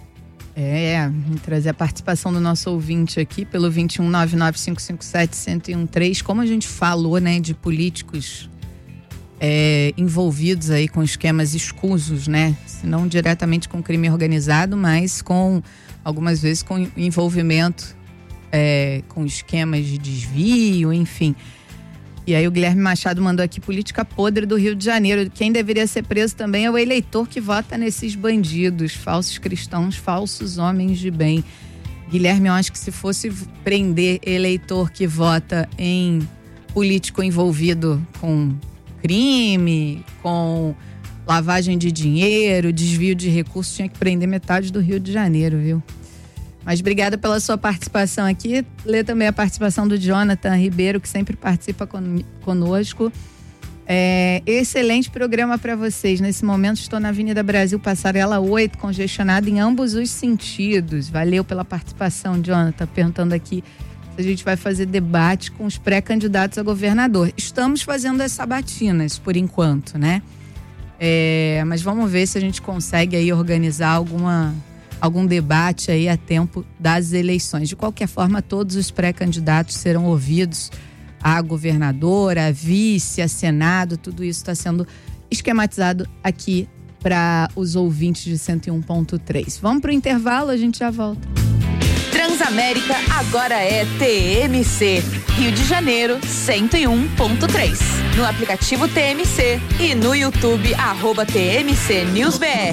É, vou trazer a participação do nosso ouvinte aqui pelo vinte e um, nove nove cinco cinco sete, zero zero um três. Como a gente falou, né, de políticos é, envolvidos aí com esquemas escusos, né? Não diretamente com crime organizado, mas com, algumas vezes, com envolvimento é, com esquemas de desvio, enfim. E aí o Guilherme Machado mandou aqui: política podre do Rio de Janeiro. Quem deveria ser preso também é o eleitor que vota nesses bandidos, falsos cristãos, falsos homens de bem. Guilherme, eu acho que se fosse prender eleitor que vota em político envolvido com crime, com lavagem de dinheiro, desvio de recursos, tinha que prender metade do Rio de Janeiro, viu? Mas obrigada pela sua participação aqui. Lê também a participação do Jonathan Ribeiro, que sempre participa con- conosco. É, excelente programa para vocês. Nesse momento estou na Avenida Brasil, Passarela oito, congestionado em ambos os sentidos. Valeu pela participação, Jonathan. Perguntando aqui se a gente vai fazer debate com os pré-candidatos a governador. Estamos fazendo as sabatinas, por enquanto, né? É, mas vamos ver se a gente consegue aí organizar alguma... algum debate aí a tempo das eleições. De qualquer forma, todos os pré-candidatos serão ouvidos, a governadora, a vice, a senado, tudo isso está sendo esquematizado aqui para os ouvintes de cento e um ponto três. Vamos para o intervalo, a gente já volta. Transamérica agora é T M C, Rio de Janeiro cento e um ponto três. No aplicativo T M C e no YouTube, arroba T M C News B R.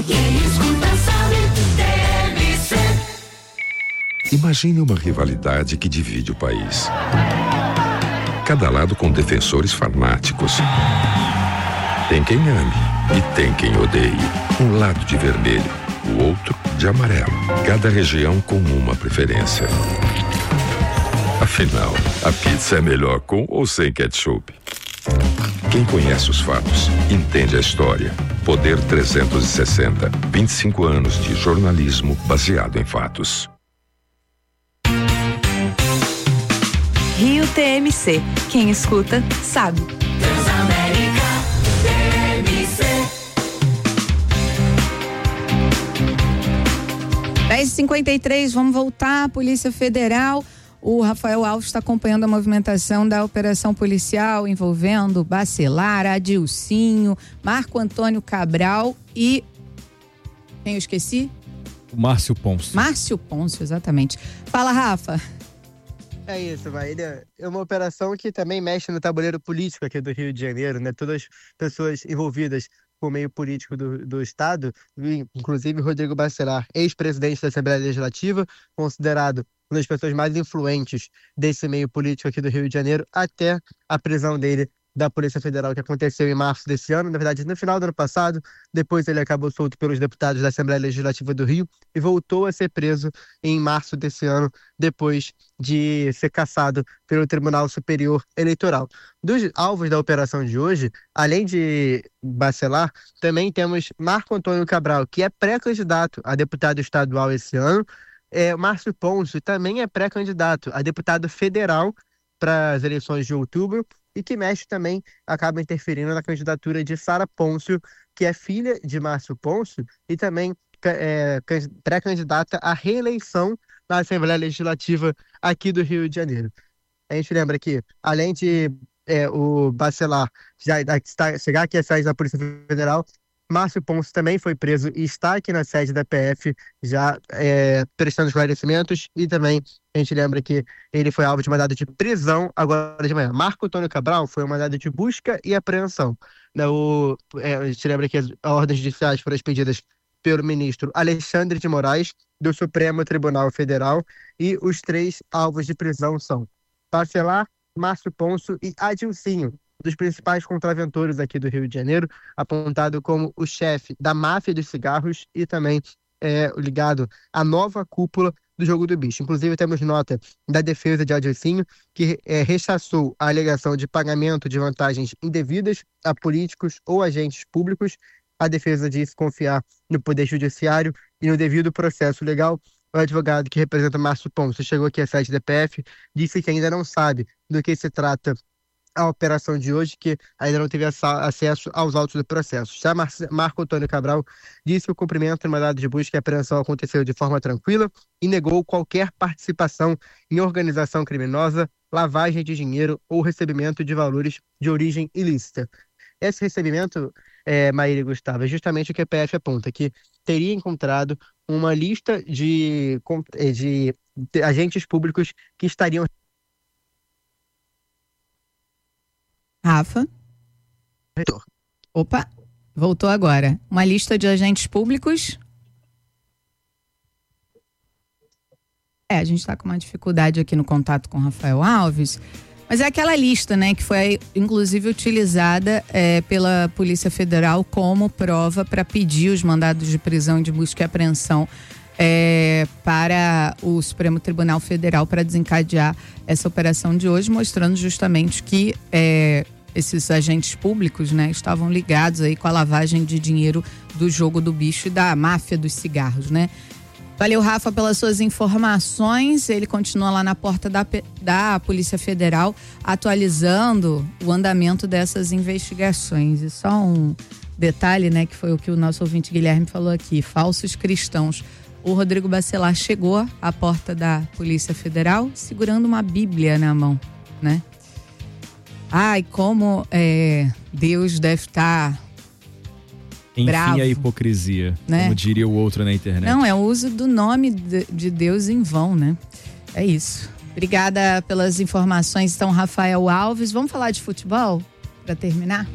Imagine uma rivalidade que divide o país. Cada lado com defensores fanáticos. Tem quem ame e tem quem odeie. Um lado de vermelho, o outro de amarelo. Cada região com uma preferência. Afinal, a pizza é melhor com ou sem ketchup? Quem conhece os fatos, entende a história. Poder trezentos e sessenta, vinte e cinco anos de jornalismo baseado em fatos. Rio T M C. Quem escuta, sabe. Transamérica T M C. dez e cinquenta e três, vamos voltar. Polícia Federal. O Rafael Alves está acompanhando a movimentação da operação policial envolvendo Bacelar, Adilcinho, Marco Antônio Cabral e... Quem eu esqueci? O Márcio Pôncio. Márcio Pôncio, exatamente. Fala, Rafa. É isso, Maíra. É uma operação que também mexe no tabuleiro político aqui do Rio de Janeiro, né? Todas as pessoas envolvidas com o meio político do, do Estado, inclusive Rodrigo Bacelar, ex-presidente da Assembleia Legislativa, considerado uma das pessoas mais influentes desse meio político aqui do Rio de Janeiro, até a prisão dele da Polícia Federal, que aconteceu em março desse ano, na verdade no final do ano passado. Depois ele acabou solto pelos deputados da Assembleia Legislativa do Rio e voltou a ser preso em março desse ano, depois de ser cassado pelo Tribunal Superior Eleitoral. Dos alvos da operação de hoje, além de Bacelar, também temos Marco Antônio Cabral, que é pré-candidato a deputado estadual esse ano. É, Márcio Pôncio também é pré-candidato a deputado federal para as eleições de outubro e que mexe também, acaba interferindo na candidatura de Sara Pôncio, que é filha de Márcio Pôncio e também é, pré-candidata à reeleição na Assembleia Legislativa aqui do Rio de Janeiro. A gente lembra que, além de é, o Bacelar já está, chegar aqui à sede da Polícia Federal, Márcio Pôncio também foi preso e está aqui na sede da P F já é, prestando esclarecimentos, e também a gente lembra que ele foi alvo de mandado de prisão agora de manhã. Marco Antônio Cabral foi um mandado de busca e apreensão. O, é, a gente lembra que as ordens judiciais foram expedidas pelo ministro Alexandre de Moraes, do Supremo Tribunal Federal, e os três alvos de prisão são Bacelar, Márcio Pôncio e Adilcinho, dos principais contraventores aqui do Rio de Janeiro, apontado como o chefe da máfia dos cigarros e também é, ligado à nova cúpula do Jogo do Bicho. Inclusive, temos nota da defesa de Adilcinho, que é, rechaçou a alegação de pagamento de vantagens indevidas a políticos ou agentes públicos. A defesa disse confiar no Poder Judiciário e no devido processo legal. O advogado que representa Márcio Pôncio chegou aqui à sede da P F, disse que ainda não sabe do que se trata a operação de hoje, que ainda não teve acesso aos autos do processo. Já Mar- Marco Antônio Cabral disse que o cumprimento do mandado de busca e apreensão aconteceu de forma tranquila e negou qualquer participação em organização criminosa, lavagem de dinheiro ou recebimento de valores de origem ilícita. Esse recebimento, é, Maíra e Gustavo, é justamente o que a P F aponta, que teria encontrado uma lista de, de, de agentes públicos que estariam... Rafa? Opa, voltou agora. Uma lista de agentes públicos. É, a gente está com uma dificuldade aqui no contato com o Rafael Alves, mas é aquela lista, né, que foi inclusive utilizada é, pela Polícia Federal como prova para pedir os mandados de prisão, de busca e apreensão é, para o Supremo Tribunal Federal para desencadear essa operação de hoje, mostrando justamente que é, esses agentes públicos, né, estavam ligados aí com a lavagem de dinheiro do Jogo do Bicho e da máfia dos cigarros, né? Valeu, Rafa, pelas suas informações. Ele continua lá na porta da, da Polícia Federal, atualizando o andamento dessas investigações. E só um detalhe, né, que foi o que o nosso ouvinte Guilherme falou aqui: falsos cristãos. O Rodrigo Bacelar chegou à porta da Polícia Federal segurando uma Bíblia na mão, né? Ai, como é, Deus deve estar Enfim, bravo, a hipocrisia, né? Como diria o outro na internet. Não, é o uso do nome de, de Deus em vão, né? É isso. Obrigada pelas informações, então, Rafael Alves. Vamos falar de futebol para terminar?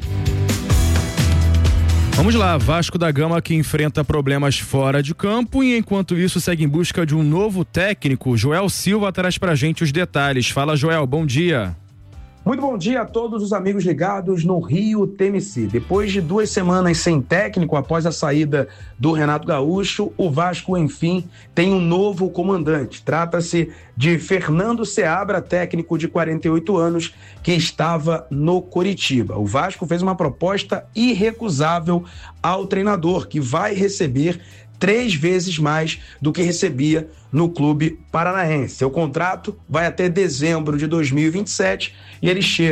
Vamos lá, Vasco da Gama, que enfrenta problemas fora de campo e enquanto isso segue em busca de um novo técnico. Joel Silva traz pra gente os detalhes. Fala, Joel, bom dia. Muito bom dia a todos os amigos ligados no Rio T M C. Depois de duas semanas sem técnico, após a saída do Renato Gaúcho, o Vasco, enfim, tem um novo comandante. Trata-se de Fernando Seabra, técnico de quarenta e oito anos, que estava no Coritiba. O Vasco fez uma proposta irrecusável ao treinador, que vai receber três vezes mais do que recebia no clube paranaense. Seu contrato vai até dezembro de dois mil e vinte e sete e ele chega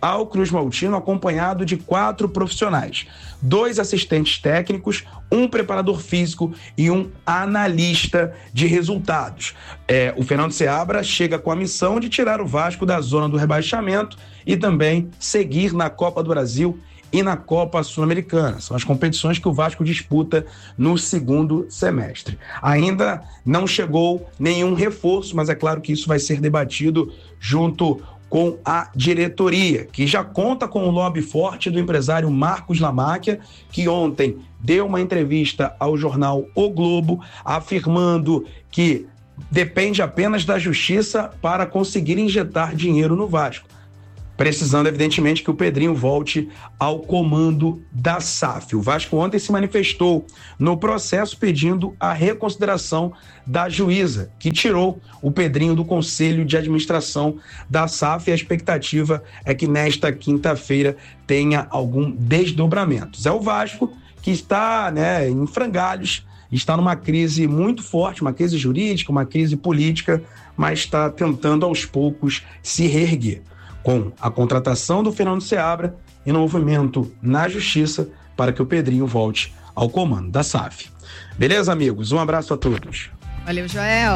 ao Cruz Maltino acompanhado de quatro profissionais, dois assistentes técnicos, um preparador físico e um analista de resultados. É, o Fernando Seabra chega com a missão de tirar o Vasco da zona do rebaixamento e também seguir na Copa do Brasil e na Copa Sul-Americana. São as competições que o Vasco disputa no segundo semestre. Ainda não chegou nenhum reforço, mas é claro que isso vai ser debatido junto com a diretoria, que já conta com o lobby forte do empresário Marcos Lamáquia, que ontem deu uma entrevista ao jornal O Globo, afirmando que depende apenas da justiça para conseguir injetar dinheiro no Vasco, precisando, evidentemente, que o Pedrinho volte ao comando da S A F. O Vasco ontem se manifestou no processo pedindo a reconsideração da juíza, que tirou o Pedrinho do Conselho de Administração da S A F, e a expectativa é que nesta quinta-feira tenha algum desdobramento. É o Vasco que está, né, em frangalhos, está numa crise muito forte, uma crise jurídica, uma crise política, mas está tentando aos poucos se reerguer, com a contratação do Fernando Seabra e no movimento na justiça para que o Pedrinho volte ao comando da S A F. Beleza, amigos? Um abraço a todos. Valeu, Joel.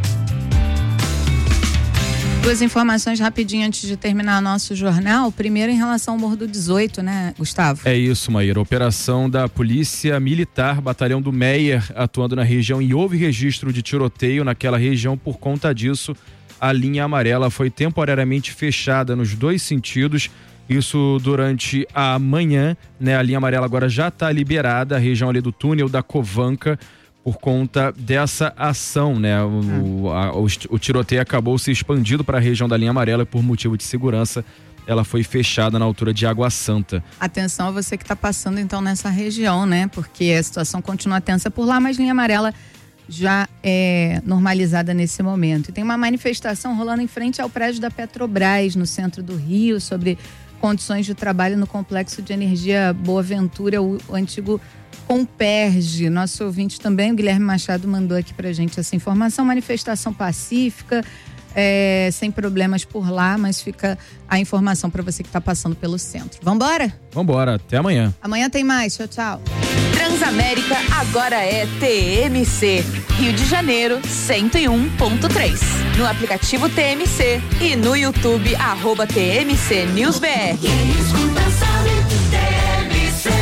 Duas informações rapidinho antes de terminar nosso jornal. Primeiro, em relação ao Morro do dezoito, né, Gustavo? É isso, Maíra. Operação da Polícia Militar, Batalhão do Meier, atuando na região, e houve registro de tiroteio naquela região. Por conta disso, a linha amarela foi temporariamente fechada nos dois sentidos. Isso durante a manhã, né? A linha amarela agora já está liberada, a região ali do túnel da Covanca, por conta dessa ação, né? O, a, o, o tiroteio acabou se expandindo para a região da linha amarela e, por motivo de segurança, ela foi fechada na altura de Água Santa. Atenção a você que está passando então nessa região, né? Porque a situação continua tensa por lá, mas linha amarela já é normalizada nesse momento. E tem uma manifestação rolando em frente ao prédio da Petrobras, no centro do Rio, sobre condições de trabalho no Complexo de Energia Boa Ventura, o, o antigo Comperge. Nosso ouvinte também, o Guilherme Machado, mandou aqui pra gente essa informação. Manifestação pacífica, é, sem problemas por lá, mas fica a informação para você que está passando pelo centro. Vambora? Vambora, até amanhã. Amanhã tem mais, tchau, tchau. Transamérica agora é T M C, Rio de Janeiro cento e um ponto três. No aplicativo T M C e no YouTube, arroba T M C News B R. Quem escuta sabe, T M C.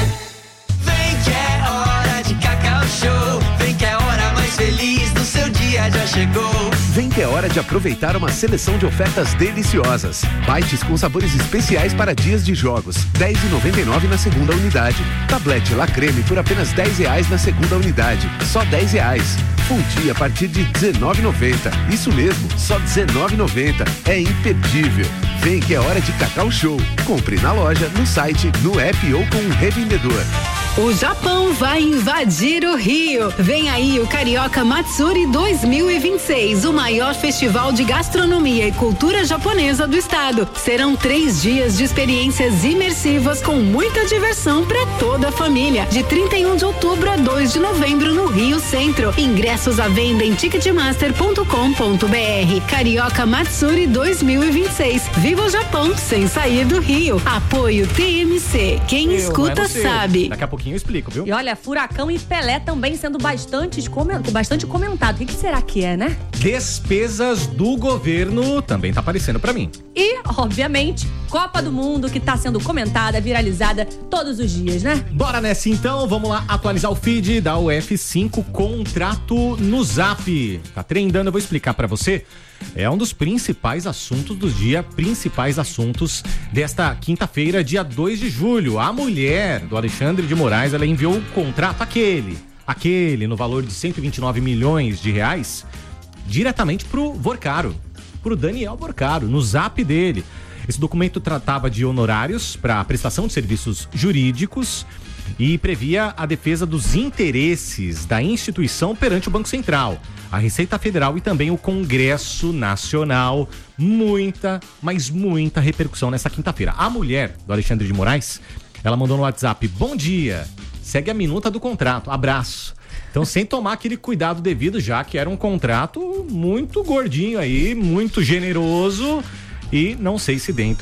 Vem que é hora de Cacau Show. Vem que é a hora mais feliz do seu dia já chegou. Vem que é hora de aproveitar uma seleção de ofertas deliciosas. Bites com sabores especiais para dias de jogos. dez reais e noventa e nove centavos na segunda unidade. Tablete La Creme por apenas dez reais na segunda unidade. Só dez reais. Fundi a partir de dezenove reais e noventa centavos. Isso mesmo, só dezenove reais e noventa centavos. É imperdível. Vem que é hora de Cacau Show. Compre na loja, no site, no app ou com um revendedor. O Japão vai invadir o Rio. Vem aí o Carioca Matsuri dois mil e vinte e seis, o maior festival de gastronomia e cultura japonesa do estado. Serão três dias de experiências imersivas com muita diversão para toda a família. De trinta e um de outubro a dois de novembro no Rio Centro. Ingressos à venda em ticketmaster ponto com ponto b r. Carioca Matsuri dois mil e vinte e seis. Viva o Japão sem sair do Rio. Apoio T M C. Quem Eu, escuta é você. sabe. Daqui a pouquinho eu explico, viu? E olha, Furacão e Pelé também sendo bastante, bastante comentado. O que, que será que é, né? Despesas do governo também tá aparecendo pra mim. E, obviamente, Copa do Mundo, que tá sendo comentada, viralizada todos os dias, né? Bora nessa então, vamos lá atualizar o feed da U F cinco, contrato no Zap. Tá trendando, eu vou explicar pra você. É um dos principais assuntos do dia, principais assuntos desta quinta-feira, dia dois de julho. A mulher do Alexandre de Moraes, ela enviou o contrato, aquele, aquele no valor de cento e vinte e nove milhões de reais, diretamente pro Vorcaro, pro Daniel Vorcaro, no Zap dele. Esse documento tratava de honorários para prestação de serviços jurídicos e previa a defesa dos interesses da instituição perante o Banco Central, a Receita Federal e também o Congresso Nacional. Muita, mas muita repercussão nessa quinta-feira. A mulher do Alexandre de Moraes, ela mandou no WhatsApp: bom dia, segue a minuta do contrato, abraço. Então, sem tomar aquele cuidado devido, já que era um contrato muito gordinho aí, muito generoso, e não sei se dentro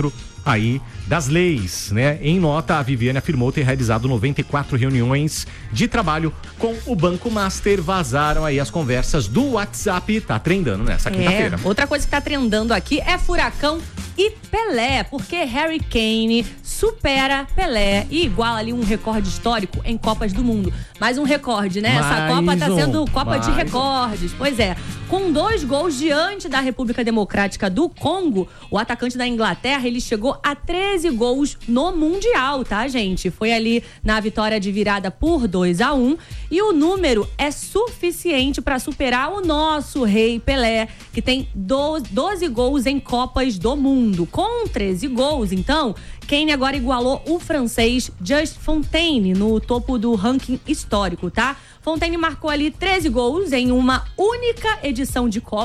aí das leis, né? Em nota, a Viviane afirmou ter realizado noventa e quatro reuniões de trabalho com o Banco Master. Vazaram aí as conversas do WhatsApp, tá trendando nessa quinta-feira. É, outra coisa que tá trendando aqui é Furacão e Pelé, porque Harry Kane supera Pelé e iguala ali um recorde histórico em Copas do Mundo. Mais um recorde, né? Mais Essa Copa tá um, sendo Copa de mais recordes. Pois é. Com dois gols diante da República Democrática do Congo, o atacante da Inglaterra, ele chegou a treze gols no Mundial, tá, gente? Foi ali na vitória de virada por dois a um e o número é suficiente para superar o nosso rei Pelé, que tem doze gols em Copas do Mundo. Com treze gols, então, Kane agora igualou o francês Just Fontaine no topo do ranking histórico, tá? Fontaine marcou ali treze gols em uma única edição de Copa.